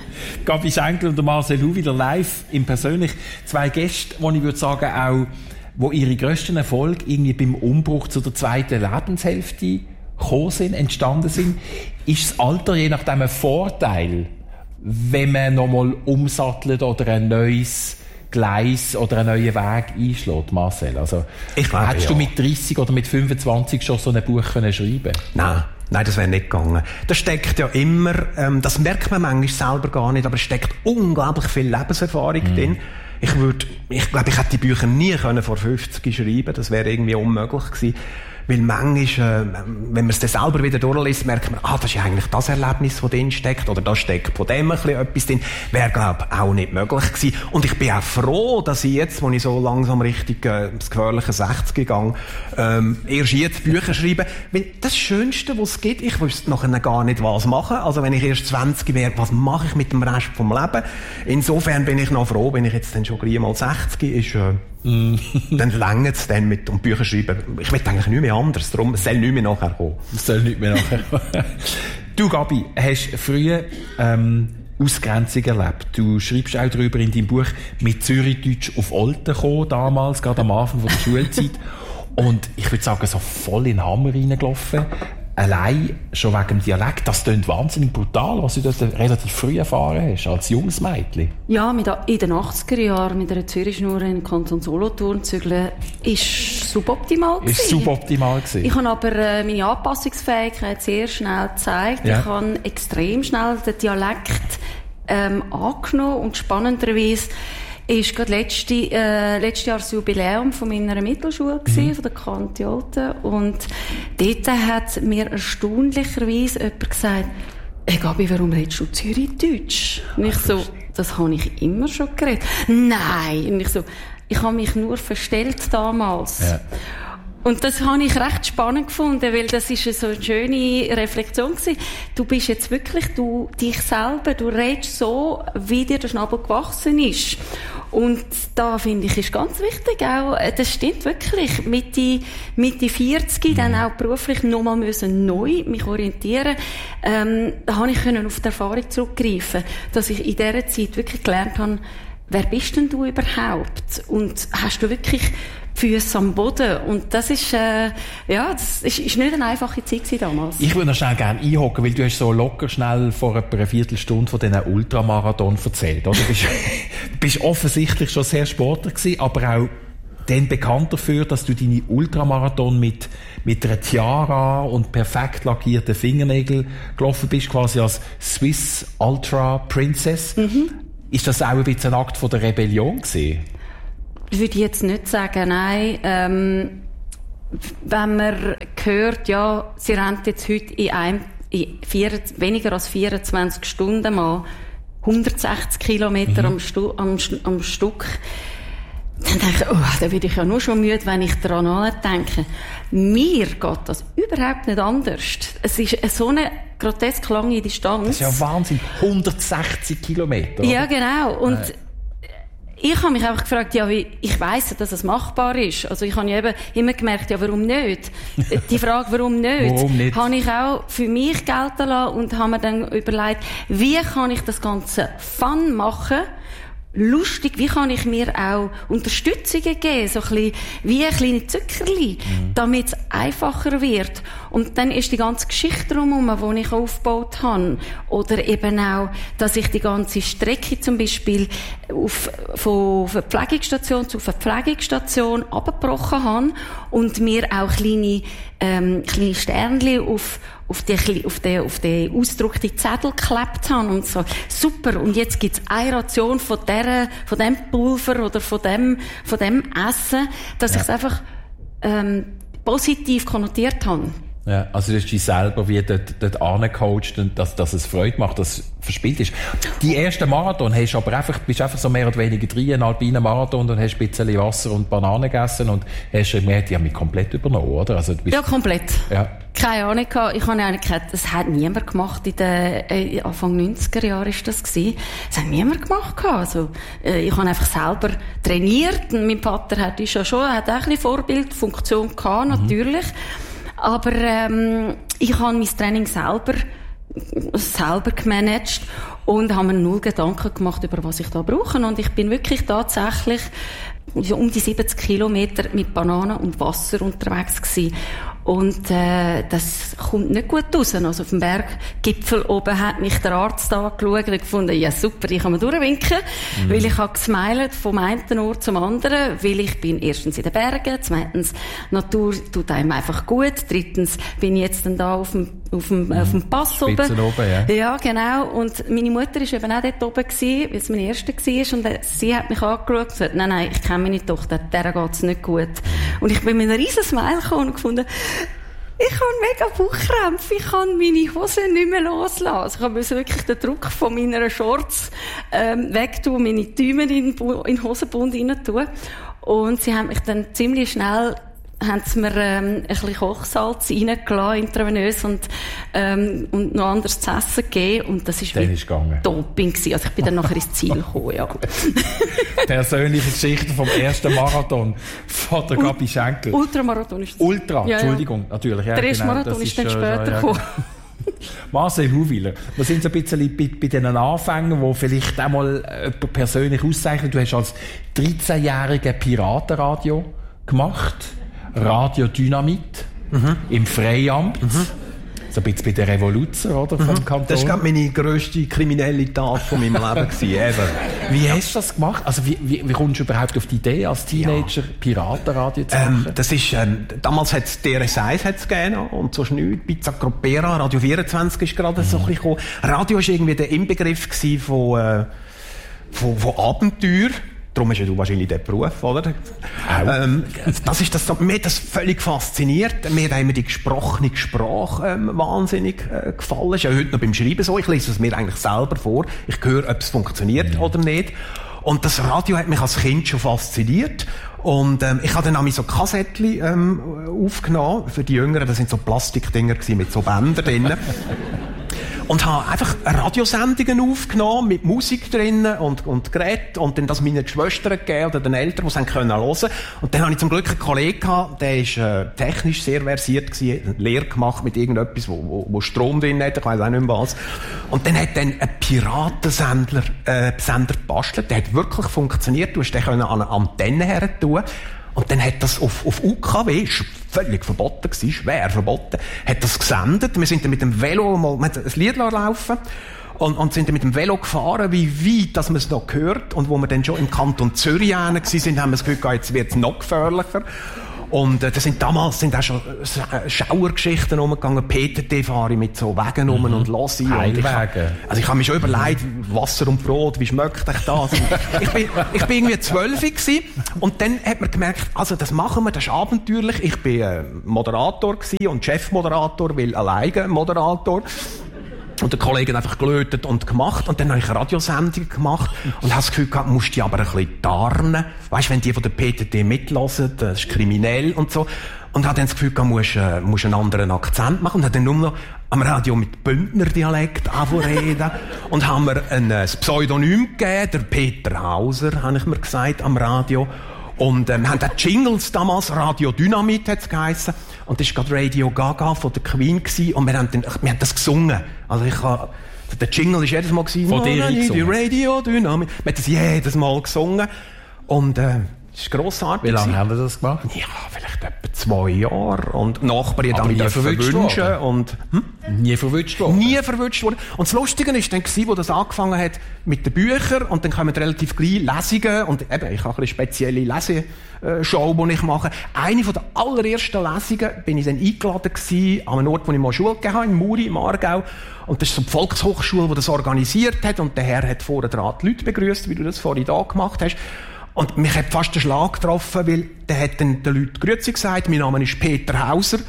Gabi Schenkel und Marcel Louwiler live im Persönlich. Zwei Gäste, die ich würde sagen, auch wo ihre grössten Erfolge irgendwie beim Umbruch zu der zweiten Lebenshälfte entstanden sind, ist das Alter je nachdem ein Vorteil, wenn man nochmal umsattelt oder ein neues Gleis oder einen neuen Weg einschlägt, Marcel? Also, hättest du mit 30 oder mit 25 schon so ein Buch schreiben können? Nein, das wäre nicht gegangen. Da steckt ja immer, das merkt man manchmal selber gar nicht, aber es steckt unglaublich viel Lebenserfahrung drin. Ich glaube, ich hätte die Bücher nie vor 50 schreiben. Das wäre irgendwie unmöglich gewesen. Weil manchmal, wenn man es dann selber wieder durchliest, merkt man, das ist ja eigentlich das Erlebnis, das drin steckt, oder da steckt von dem ein bisschen etwas drin. Wäre, glaube ich, auch nicht möglich gewesen. Und ich bin auch froh, dass ich jetzt, wo ich so langsam Richtung das gefährliche 60 gegangen, erst jetzt Bücher schreibe. Weil das Schönste, was es gibt, ich wüsste nachher gar nicht, was machen. Also wenn ich erst 20 wäre, was mache ich mit dem Rest vom Leben? Insofern bin ich noch froh, wenn ich jetzt dann schon gleich mal 60 ist, dann längert es dann mit dem Bücher schreiben. Ich will eigentlich nicht mehr anders, darum es soll nicht mehr nachher kommen. Du, Gabi, hast früher Ausgrenzung erlebt. Du schreibst auch darüber in deinem Buch, mit Zürichdeutsch auf Olten gekommen, damals, gerade am Anfang von der Schulzeit. Und ich würde sagen, so voll in den Hammer reingelaufen. Allein schon wegen dem Dialekt, das klingt wahnsinnig brutal, was du das relativ früh erfahren hast, als junges Mädchen. Ja, in den 80er Jahren mit einer Zürichschnur in den Kanton Solothurn zügeln, ist suboptimal gewesen. Ich habe aber meine Anpassungsfähigkeit sehr schnell gezeigt. Ja. Ich habe extrem schnell den Dialekt angenommen, und spannenderweise ist gerade letztes Jahr das Jubiläum von meiner Mittelschule gewesen, von der Kanti Olten. Und dort hat mir erstaunlicherweise jemand gesagt, hey Gabi, warum redest du Zürichdeutsch? Und ich so, das habe ich immer schon geredet. Nein! Und ich so, ich habe mich nur verstellt damals. Ja. Und das habe ich recht spannend gefunden, weil das ist so eine schöne Reflexion gewesen. Du bist jetzt wirklich dich selber, du redest so, wie dir der Schnabel gewachsen ist. Und da finde ich, ist ganz wichtig auch, das stimmt wirklich, Mitte 40, dann auch beruflich nochmal neu mich orientieren. Da habe ich auf die Erfahrung zurückgreifen, dass ich in dieser Zeit wirklich gelernt habe, wer bist denn du überhaupt? Und hast du wirklich Füße am Boden? Und das ist, das ist nicht eine einfache Zeit damals. Ich würde noch schnell gerne einhocken, weil du hast so locker schnell vor etwa einer Viertelstunde von diesen Ultramarathon erzählt, oder? Du bist offensichtlich schon sehr sportlich gewesen, aber auch dann bekannt dafür, dass du deine Ultramarathon mit einer Tiara und perfekt lackierten Fingernägeln gelaufen bist, quasi als Swiss Ultra Princess. Ist das auch ein bisschen ein Akt von der Rebellion gewesen? Würde ich jetzt nicht sagen, nein. Wenn man hört, ja, sie rennt jetzt heute weniger als 24 Stunden mal 160 Kilometer am Stück, dann denke ich, da werde ich ja nur schon müde, wenn ich daran denke. Mir geht das überhaupt nicht anders. Es ist so eine grotesk lange Distanz. Das ist ja Wahnsinn. 160 Kilometer. Oder? Ja, genau. Und ich habe mich einfach gefragt, ich weiss, dass es machbar ist. Also ich habe ja eben immer gemerkt, warum nicht? Die Frage, warum nicht? Habe ich auch für mich gelten lassen und habe mir dann überlegt, wie kann ich das Ganze fun machen? Lustig, wie kann ich mir auch Unterstützungen geben, so ein bisschen wie ein kleine Zuckerli, damit es einfacher wird. Und dann ist die ganze Geschichte drumherum, die ich aufgebaut habe. Oder eben auch, dass ich die ganze Strecke zum Beispiel von Verpflegungsstation zu Verpflegungsstation abgebrochen habe und mir auch kleine Sternchen auf den ausgedruckten Zettel geklebt haben und so. Super. Und jetzt gibt's eine Ration von dem Pulver oder von dem Essen, dass ich es einfach, positiv konnotiert habe. Ja, also du hast dich selber wie dort angecoacht, dass es Freude macht, dass es verspielt ist. Die ersten Marathon bist einfach so mehr oder weniger 3 einen alpinen Marathon und hast ein bisschen Wasser und Bananen gegessen und hast gemerkt, die haben mich komplett übernommen, oder? Also, ja, komplett. Ja. Keine Ahnung gehabt. Ich habe eigentlich gedacht, das hat niemand gemacht in den Anfang 90er Jahren ist das gewesen. Das hat niemand gemacht gehabt. Also, ich habe einfach selber trainiert. Und mein Vater hat auch ein bisschen Vorbildfunktion gehabt, natürlich. Aber ich habe mein Training selber gemanagt und habe mir 0 Gedanken gemacht, über was ich da brauche. Und ich bin wirklich tatsächlich um die 70 Kilometer mit Bananen und Wasser unterwegs gewesen. Und das kommt nicht gut raus. Also auf dem Berggipfel oben hat mich der Arzt angeschaut und gefunden, ja super, ich kann mir durchwinken, weil ich habe gesmilet vom einen Ort zum anderen, weil ich bin erstens in den Bergen, zweitens, Natur tut einem einfach gut, drittens bin ich jetzt dann da auf dem Pass oben. Ja, genau. Und meine Mutter ist eben auch dort oben gewesen, weil es meine erste war, und sie hat mich angeschaut und gesagt, nein, ich kenne meine Tochter, der geht's nicht gut. Und ich bin mit einem riesen Smile gekommen und gefunden, ich habe mega Bauchkrämpfe, ich kann meine Hosen nicht mehr loslassen. Ich musste wirklich den Druck von meiner Shorts wegtun, meine Däume in den Hosenbund rein tun. Und sie haben mich dann ziemlich schnell mir ein bisschen Kochsalz reingelassen, intravenös, und noch anderes zu essen gegeben. Und das ist wie Doping gewesen. Also ich bin dann nachher ins Ziel gekommen, ja. Persönliche Geschichte vom ersten Marathon von der Gabi Schenkel. Ultramarathon ist das. Entschuldigung, natürlich. Ja, der erste Marathon ist dann später gekommen. Marcel Huwiler, wir sind so ein bisschen bei den Anfängen, wo vielleicht auch mal jemand persönlich auszeichnet. Du hast als 13-jähriger Piratenradio gemacht. Radio Dynamit im Freiamt. So ein bisschen bei der Revolution, oder? Vom Kanton. Das war meine grösste kriminelle Tat von meinem Leben ever. Wie hast du das gemacht? Also wie kommst du überhaupt auf die Idee, als Teenager Piratenradio zu machen? Das ist, damals hat es DRS1 gegeben und so schnell Pizza Cropera, Radio 24 ist gerade so ein bisschen gekommen. Radio war irgendwie der Inbegriff von Abenteuer. Darum hast ja du wahrscheinlich den Beruf, oder? Das ist das, mir hat das völlig fasziniert. Mir hat immer die gesprochene Sprache wahnsinnig gefallen. Ist ja heute noch beim Schreiben so. Ich lese es mir eigentlich selber vor. Ich höre, ob es funktioniert oder nicht. Und das Radio hat mich als Kind schon fasziniert. Und ich habe dann auch so Kassettchen aufgenommen. Für die Jüngeren, das sind so Plastikdinger mit so Bändern drin. und habe einfach Radiosendungen aufgenommen mit Musik drinnen und Geräten und dann das meinen Geschwistern gegeben oder den Eltern, die es hören konnten. Und dann habe ich zum Glück einen Kollegen gehabt, der ist technisch sehr versiert gewesen, eine Lehre gemacht mit irgendetwas, wo Strom drin hat, ich weiss auch nicht mehr was. Und dann hat dann ein Piratensender gebastelt, der hat wirklich funktioniert, du hast den an eine Antenne her tun. Und dann hat das auf UKW, völlig verboten gewesen, schwer verboten, hat das gesendet. Wir sind dann mit dem Velo wir haben ein Lied laufen und sind dann mit dem Velo gefahren, wie weit, dass man es noch gehört. Und wo wir dann schon im Kanton Zürich waren, haben wir das Gefühl, jetzt wird es noch gefährlicher. Und damals sind auch schon Schauergeschichten rumgegangen. PTT fahre ich mit so Wegen rum und lasse ich. Heilwege. Ich habe mich schon überlegt, Wasser und Brot, wie schmeckt euch das? ich bin irgendwie 12 gewesen, und dann hat man gemerkt, also das machen wir, das ist abenteuerlich. Ich bin Moderator gewesen und Chefmoderator, weil alleine Moderator. Und der Kollege hat einfach gelötet und gemacht. Und dann habe ich eine Radiosendung gemacht und habe das Gefühl gehabt, musst die aber ein bisschen tarnen. Weisst, wenn die von der PTT mitlassen, das ist kriminell und so. Und habe dann das Gefühl gehabt, musst einen anderen Akzent machen. Und habe dann nur noch am Radio mit Bündner Dialekt reden. Und haben mir ein Pseudonym gegeben, der Peter Hauser, habe ich mir gesagt, am Radio. Und wir haben auch Jingles damals, Radio Dynamit hat's geheissen. Und das war gerade Radio Gaga von der Queen gewesen. Und wir haben das gesungen. Also der Jingle war jedes Mal gewesen. Von dir gesungen? Radio Dynamit. Wir haben das jedes Mal gesungen. Und, das ist grossartig. Wie lange haben wir das gemacht? Ja, vielleicht etwa 2 Jahre. Und Nachbarn haben mich verwünschen. Und, Nie verwünscht worden? Nie verwünscht worden. Und das Lustige war dann, wo das angefangen hat mit den Büchern, und dann kommen relativ gleich Lesungen, und eben, ich habe eine spezielle Leseshow, die ich mache. Eine von der allerersten Lesungen bin ich dann eingeladen gewesen, an einem Ort, wo ich mal Schule gegeben habe, in Muri, im Aargau. Und das ist so die Volkshochschule, die das organisiert hat, und der Herr hat vorher dran die Leute begrüßt, wie du das vorhin da gemacht hast. Und mich hat fast der Schlag getroffen, weil der hat dann den Leuten Grüezi gesagt, mein Name ist Peter Hauser.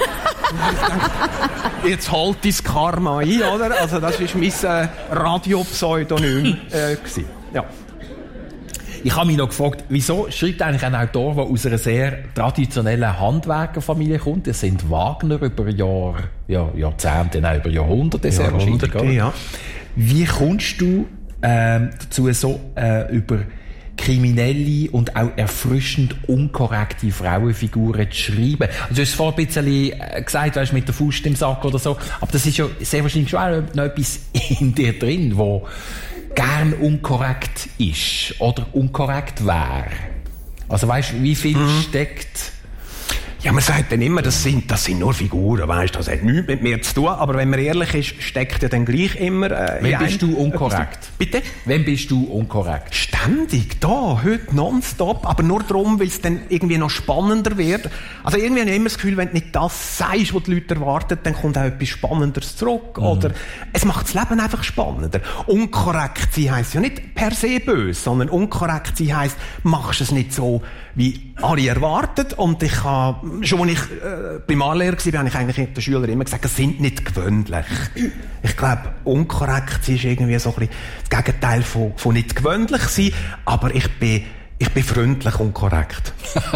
Jetzt halt dein Karma ein, oder? Also das war mein Radiopseudonym gewesen. Ja. Ich habe mich noch gefragt, wieso schreibt eigentlich ein Autor, der aus einer sehr traditionellen Handwerkerfamilie kommt? Das sind Wagner über Jahrzehnte, nein, über Jahrhunderte sehr wahrscheinlich. Ja. Wie kommst du dazu, so über kriminelle und auch erfrischend unkorrekte Frauenfiguren zu schreiben? Also du hast vorhin ein bisschen gesagt, weißt, mit der Faust im Sack oder so, aber das ist ja sehr wahrscheinlich schon auch noch etwas in dir drin, wo gern unkorrekt ist oder unkorrekt wäre. Also weißt du, wie viel steckt... Ja, man sagt dann immer, das sind nur Figuren, weißt, das hat nichts mit mir zu tun, aber wenn man ehrlich ist, steckt ja dann gleich immer... Wann bist du unkorrekt? Bitte? Wann bist du unkorrekt? Ständig, heute nonstop, aber nur darum, weil es dann irgendwie noch spannender wird. Also irgendwie habe ich immer das Gefühl, wenn du nicht das sagst, was die Leute erwarten, dann kommt auch etwas Spannenderes zurück. Oder es macht das Leben einfach spannender. Unkorrekt sein heisst ja nicht per se böse, sondern unkorrekt sein heisst, machst es nicht so, wie alle erwartet. Und ich habe, schon als ich Primarlehrer war, habe ich eigentlich den Schülern immer gesagt, es sind nicht gewöhnlich. Ich glaube, unkorrekt sein ist irgendwie so ein bisschen das Gegenteil von nicht gewöhnlich sein, aber ich bin freundlich und korrekt.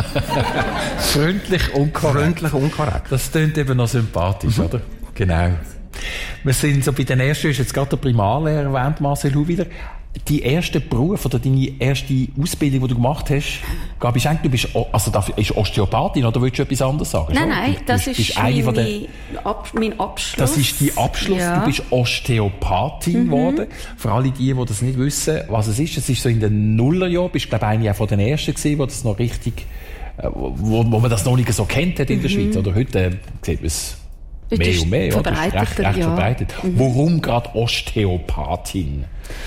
Freundlich und korrekt. Freundlich und korrekt. Das klingt eben noch sympathisch, oder? Genau. Wir sind so bei den ersten, du hast jetzt gerade den Primarlehrer erwähnt, Marcel Huwiler. Die erste Beruf oder deine erste Ausbildung, die du gemacht hast, Gabi Schenk, du bist, also das ist Osteopathin, oder willst du etwas anderes sagen? Nein, das ist mein Abschluss. Das ist dein Abschluss. Ja. Du bist Osteopathin geworden. Für alle die das nicht wissen, was es ist so in den Nullerjahren, bist glaube ich eine von den ersten gewesen, wo das noch richtig, wo man das noch nicht so kennt hat in der Schweiz. Oder heute sieht man es mehr und mehr, oder? Recht verbreitet. Warum gerade Osteopathin?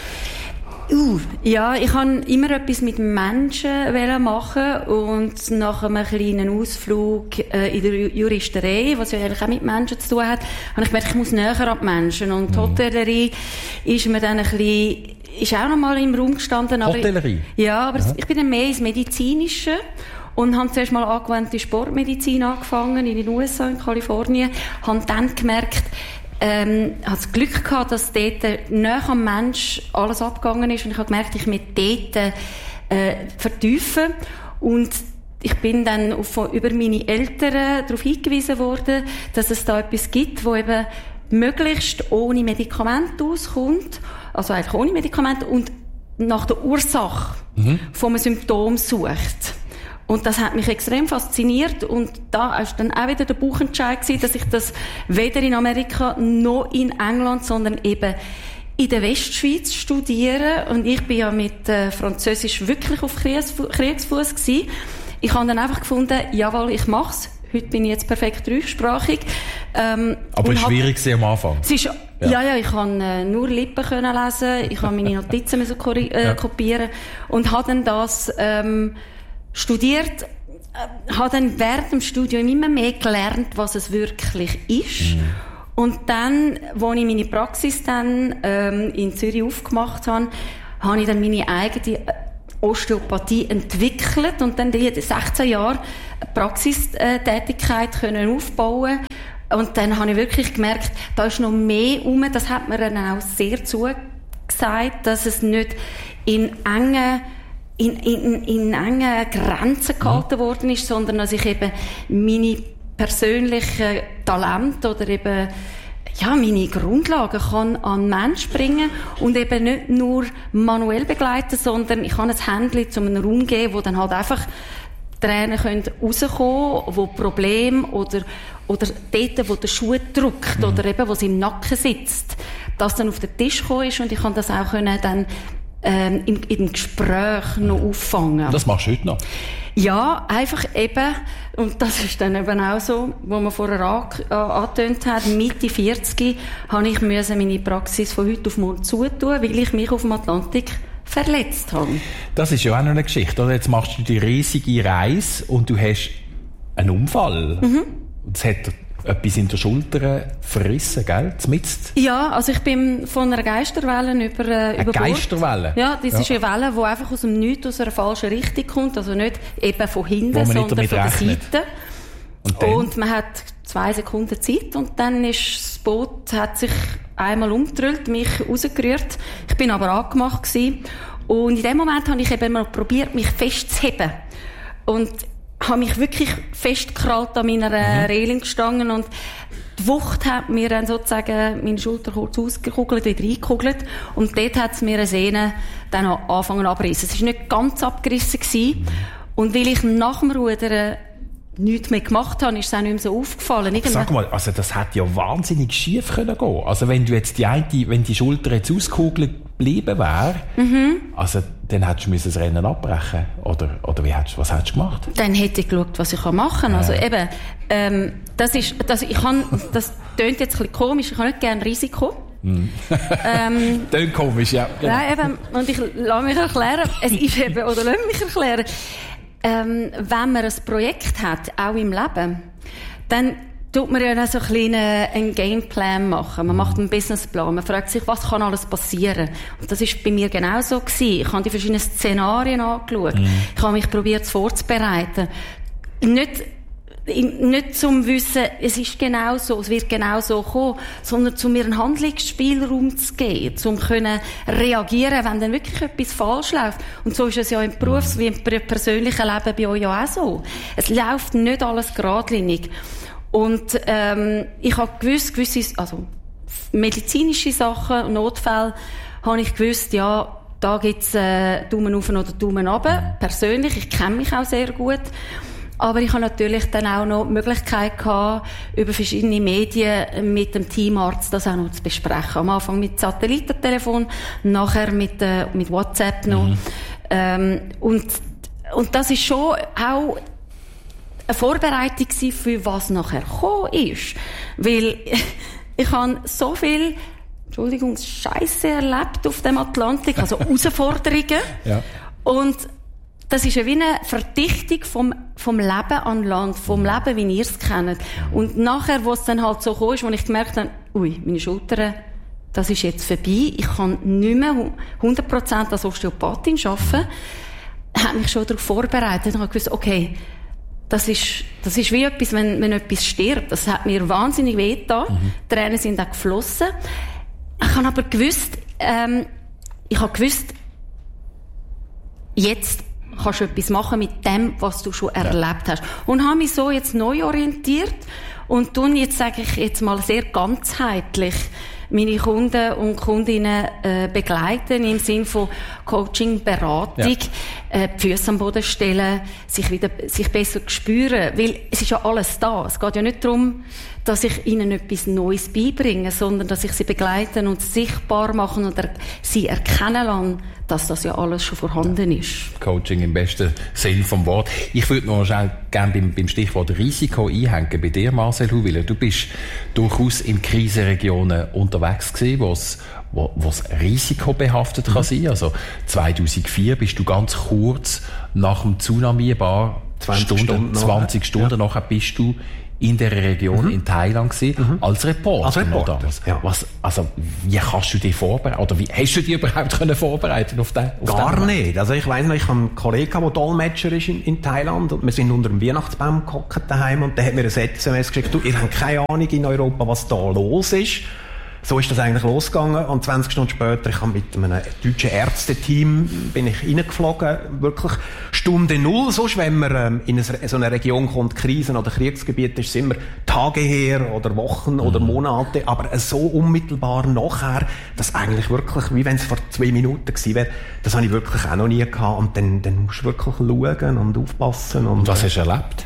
Ja, ich wollte immer etwas mit Menschen machen, und nach einem kleinen Ausflug in der Juristerei, was ja eigentlich auch mit Menschen zu tun hat, habe ich gemerkt, ich muss näher an die Menschen. Und die Hotellerie ist mir dann ist auch noch mal im Raum gestanden. Hotellerie? Ja, aber ich bin dann mehr ins Medizinische. Und habe zuerst mal angewandte Sportmedizin angefangen in den USA, in Kalifornien. Habe dann gemerkt, habe das Glück gehabt, dass dort nahe am Mensch alles abgegangen ist, und ich habe gemerkt, ich möchte dort vertiefen. Und ich bin dann über meine Eltern darauf hingewiesen worden, dass es da etwas gibt, wo eben möglichst ohne Medikamente auskommt, also eigentlich ohne Medikamente, und nach der Ursache von einem Symptom sucht. Und das hat mich extrem fasziniert, und da war dann auch wieder der Bauchentscheid gewesen, dass ich das weder in Amerika noch in England, sondern eben in der Westschweiz studiere. Und ich bin ja mit Französisch wirklich auf Kriegsfuss gewesen. Ich habe dann einfach gefunden, jawohl, ich mach's. Heute bin ich jetzt perfekt dreisprachig. Aber es war schwierig am Anfang. Es ist, ja, ich konnte nur Lippen lesen, ich habe meine Notizen kopieren und habe dann das studiert, habe dann während dem Studium immer mehr gelernt, was es wirklich ist. Und dann, als ich meine Praxis dann in Zürich aufgemacht habe, habe ich dann meine eigene Osteopathie entwickelt und dann die 16 Jahre Praxistätigkeit können aufbauen. Und dann habe ich wirklich gemerkt, da ist noch mehr rum. Das hat mir dann auch sehr zugesagt, dass es nicht in engen Grenzen gehalten worden ist, sondern dass ich eben meine persönlichen Talente oder eben meine Grundlagen kann an den Menschen bringen und eben nicht nur manuell begleiten, sondern ich kann ein Händchen zu einem Raum geben, wo dann halt einfach Tränen rauskommen können, wo Probleme oder dort, wo der Schuh drückt oder eben, wo es im Nacken sitzt, das dann auf den Tisch gekommen ist, und ich kann das auch dann im Gespräch noch auffangen. Das machst du heute noch? Ja, einfach eben, und das ist dann eben auch so, wo man vorher angetönt hat, Mitte 40 habe ich meine Praxis von heute auf morgen zutun, weil ich mich auf dem Atlantik verletzt habe. Das ist ja auch noch eine Geschichte, oder? Jetzt machst du die riesige Reise und du hast einen Unfall. Und es hat etwas in der Schulter verrissen, gell? Zmitzt. Ja, also ich bin von einer Geisterwelle über Bord. Geisterwelle? Ja, das ist eine Welle, die einfach aus dem Nichts, aus einer falschen Richtung kommt. Also nicht eben von hinten, sondern von der Seite. Und man hat 2 Sekunden Zeit und dann ist das Boot, hat sich einmal umgedrüllt, mich rausgerührt. Ich bin aber angemacht gewesen. Und in dem Moment habe ich eben mal probiert, mich festzuheben. Und habe mich wirklich festgekrallt an meiner Reling gestanden, und die Wucht hat mir dann sozusagen meine Schulter kurz ausgekugelt, wieder eingekugelt, und dort hat es mir eine Sehne dann angefangen abreißen. Es war nicht ganz abgerissen gewesen. Und weil ich nach dem Rudern nichts mehr gemacht habe, ist es auch nicht mehr so aufgefallen. Sag mal, also das hätte ja wahnsinnig schief können gehen. Also wenn du jetzt wenn die Schulter jetzt ausgekugelt geblieben wäre, also dann hättest du das Rennen abbrechen, oder was hättest du gemacht? Dann hätte ich geschaut, was ich machen kann. Also eben, das tönt jetzt ein bisschen komisch, ich habe nicht gerne Risiko. Tönt komisch, ja. Genau. Ja, eben, und ich lasse mich erklären, es ist eben, oder lass mich erklären, wenn man ein Projekt hat, auch im Leben, dann tut man ja so einen Gameplan machen. Man macht einen Businessplan. Man fragt sich, was kann alles passieren? Und das ist bei mir genau so gewesen. Ich habe die verschiedenen Szenarien angeschaut. Ich habe mich probiert vorzubereiten. Nicht zum Wissen, es ist genau so, es wird genau so kommen, sondern zu mir einen Handlungsspielraum zu geben, um können reagieren, wenn dann wirklich etwas falsch läuft. Und so ist es ja im Berufs- wie im persönlichen Leben bei euch ja auch so. Es läuft nicht alles geradlinig. Und ich habe gewisse, also medizinische Sachen, Notfälle, habe ich gewusst, ja, da gibt's Daumen auf oder Daumen runter. Persönlich, ich kenne mich auch sehr gut. Aber ich habe natürlich dann auch noch die Möglichkeit gehabt, über verschiedene Medien mit dem Teamarzt das auch noch zu besprechen. Am Anfang mit Satellitentelefon, nachher mit WhatsApp noch. Und das ist schon auch eine Vorbereitung für was nachher gekommen ist. Weil ich habe so viel, Scheiße erlebt auf dem Atlantik, also Herausforderungen. Ja. Und das ist ja wie eine Verdichtung vom Leben an Land, vom Leben, wie ihr es kennt. Und nachher, wo es dann halt so kam, wo ich gemerkt habe, meine Schultern, das ist jetzt vorbei, ich kann nicht mehr 100% als Osteopathin arbeiten, hat mich schon darauf vorbereitet und habe gewusst, okay, das ist wie etwas, wenn etwas stirbt. Das hat mir wahnsinnig wehgetan. Tränen sind auch geflossen. Ich habe aber gewusst, jetzt kannst du etwas machen mit dem, was du schon erlebt hast. Und habe mich so jetzt neu orientiert und tun jetzt, sage ich jetzt mal, sehr ganzheitlich meine Kunden und Kundinnen begleiten im Sinn von Coaching, Beratung, die Füße am Boden stellen, sich besser spüren, weil es ist ja alles da. Es geht ja nicht darum, dass ich ihnen etwas Neues beibringe, sondern dass ich sie begleiten und sichtbar machen und sie erkennen lasse, dass das ja alles schon vorhanden ist. Coaching im besten Sinn vom Wort. Ich würde noch schnell gerne beim Stichwort Risiko einhängen bei dir, Marcel Huwiler. Du bist durchaus in Krisenregionen unterwegs gewesen, wo es risikobehaftet kann sein. Also 2004 bist du ganz kurz nach dem Tsunami, 20 Stunden nachher bist du in der Region in Thailand gewesen, als Reporter. Ja. Wie kannst du dich vorbereiten? Oder wie hast du dich überhaupt vorbereiten auf den? Gar nicht. Also ich weiss noch, ich habe einen Kollegen, der Dolmetscher ist in Thailand, und wir sind unter dem Weihnachtsbaum gehockt daheim, und der hat mir ein SMS geschickt: du, ihr habt keine Ahnung in Europa, was da los ist. So ist das eigentlich losgegangen, und 20 Stunden später, ich habe mit einem deutschen Ärzteteam bin ich reingeflogen, wirklich Stunde Null. Sonst, wenn man in so eine Region kommt, Krisen- oder Kriegsgebiet, ist es immer Tage her oder Wochen oder Monate, aber so unmittelbar nachher, dass eigentlich wirklich, wie wenn es vor 2 Minuten gewesen wäre, das habe ich wirklich auch noch nie gehabt, und dann musst du wirklich schauen und aufpassen. Und was hast du erlebt?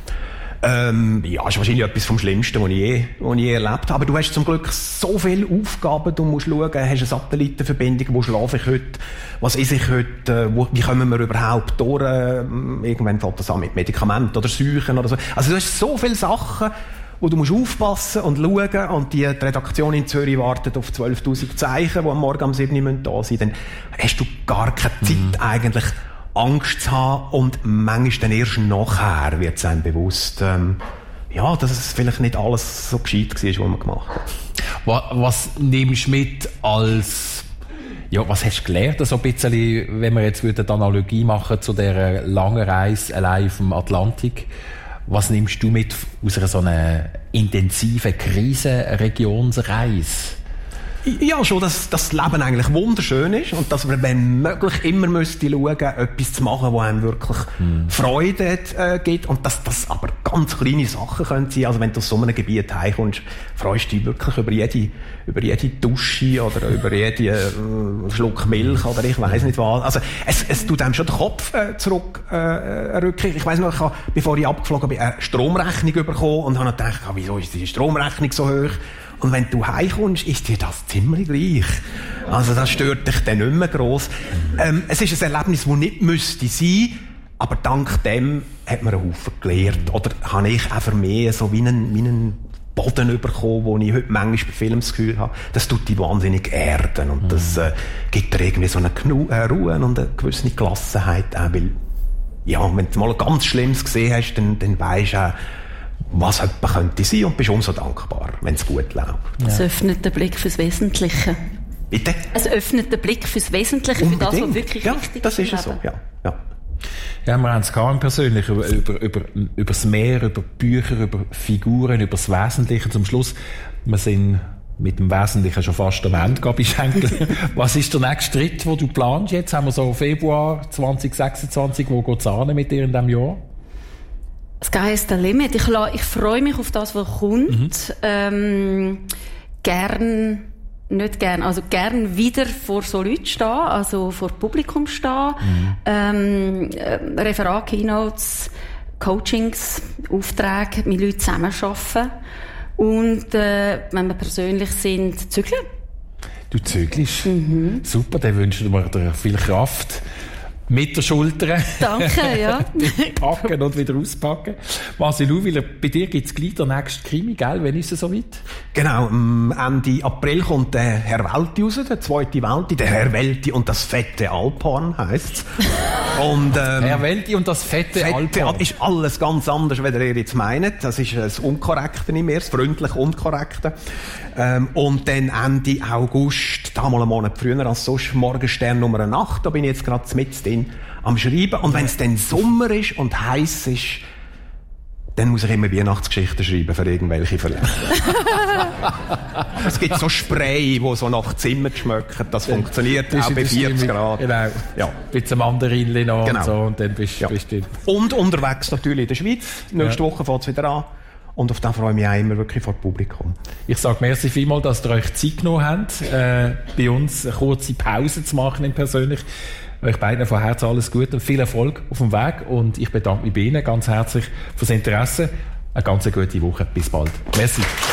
Ja, ist wahrscheinlich etwas vom Schlimmsten, was ich je erlebt habe. Aber du hast zum Glück so viele Aufgaben. Du musst schauen, hast eine Satellitenverbindung, wo schlafe ich heute, was esse ich heute, wie kommen wir überhaupt durch, irgendwann fängt das an mit Medikamenten oder Seuchen oder so. Also du hast so viele Sachen, wo du musst aufpassen und schauen, und die Redaktion in Zürich wartet auf 12'000 Zeichen, die am Morgen um 7 Uhr da sind. Dann hast du gar keine Zeit eigentlich, Angst zu haben, und manchmal dann erst nachher wird es einem bewusst, dass es vielleicht nicht alles so gescheit war, was man gemacht hat. Was nimmst du mit als, was hast du gelernt, so ein bisschen, wenn wir jetzt eine Analogie machen zu dieser langen Reise allein auf dem Atlantik? Was nimmst du mit aus einer so einer intensiven Krisenregionsreise? Ja, schon, dass das Leben eigentlich wunderschön ist, und dass man, wenn möglich, immer müsste schauen, etwas zu machen, was einem wirklich Freude gibt, und dass das aber ganz kleine Sachen können sein. Also wenn du aus so einem Gebiet heimkommst, freust du dich wirklich über jede Dusche oder über jeden Schluck Milch oder ich weiss nicht was. Also es tut einem schon den Kopf zurückrücken. Ich weiss noch, ich habe, bevor ich abgeflogen bin, eine Stromrechnung bekommen und habe gedacht, wieso ist die Stromrechnung so hoch? Und wenn du heimkommst, ist dir das ziemlich gleich. Also das stört dich dann nicht mehr gross. Es ist ein Erlebnis, das nicht müsste sein, aber dank dem hat man einen Haufen gelernt. Oder habe ich auch für mich so wie einen Boden bekommen, wo ich heute manchmal bei Filmen das Gefühl habe, das tut dich wahnsinnig erden. Und das gibt dir irgendwie so eine Ruhe und eine gewisse Gelassenheit auch. Weil, wenn du mal ganz Schlimmes gesehen hast, dann weisst du auch, was jemand könnte sein, und bist umso dankbar, wenn es gut läuft. Es öffnet den Blick fürs Wesentliche. Bitte? Es öffnet den Blick fürs Wesentliche, für das, was wirklich wichtig ist. Das ist es so, ja. Ja, wir haben es persönlich über das Meer, über Bücher, über Figuren, über das Wesentliche. Zum Schluss, wir sind mit dem Wesentlichen schon fast am Ende, Gabi Schenkel. Was ist der nächste Schritt, den du planst? Jetzt haben wir so Februar 2026, wo geht es an mit dir in diesem Jahr? Sky is the limit. Ich freue mich auf das, was kommt. Gern wieder vor so Leuten stehen, also vor Publikum stehen. Referat, Keynotes, Coachings, Aufträge mit Leuten zusammenarbeiten. Und wenn wir persönlich sind, zügeln. Du zügelst? Super, dann wünschen wir dir viel Kraft. Mit der Schulter. Danke, ja. Packen und wieder auspacken. Marcel Huwiler, bei dir gibt es gleich den nächsten Krimi, gell? Wann ist es soweit? Genau, Ende April kommt der Herr Welti raus, der zweite Welti. Der Herr Welti und das fette Alphorn heisst's. Und, Herr Welti und das fette Alphorn. Ist alles ganz anders, als ihr jetzt meint. Das ist das Unkorrekte im Erst, freundlich Unkorrekte. Und dann Ende August, da mal einen Monat früher als sonst, Morgenstern Nummer 8, da bin ich jetzt gerade mit drin am Schreiben. Und wenn es dann Sommer ist und heiß ist, dann muss ich immer Weihnachtsgeschichten schreiben für irgendwelche Verlage. Es gibt so Spray, die so nach Zimmer schmecken. Das funktioniert auch bei 40 Grad. Genau. Ja. Bisschen Mandarinchen noch und so, und dann bist du. Und unterwegs natürlich in der Schweiz. Nächste Woche fängt es wieder an. Und auf das freue ich mich auch immer wirklich vor Publikum. Ich sage merci vielmals, dass ihr euch Zeit genommen habt, bei uns eine kurze Pause zu machen persönlich. Euch beiden von Herzen alles Gute und viel Erfolg auf dem Weg. Und ich bedanke mich bei Ihnen ganz herzlich fürs Interesse. Eine ganz gute Woche. Bis bald. Merci.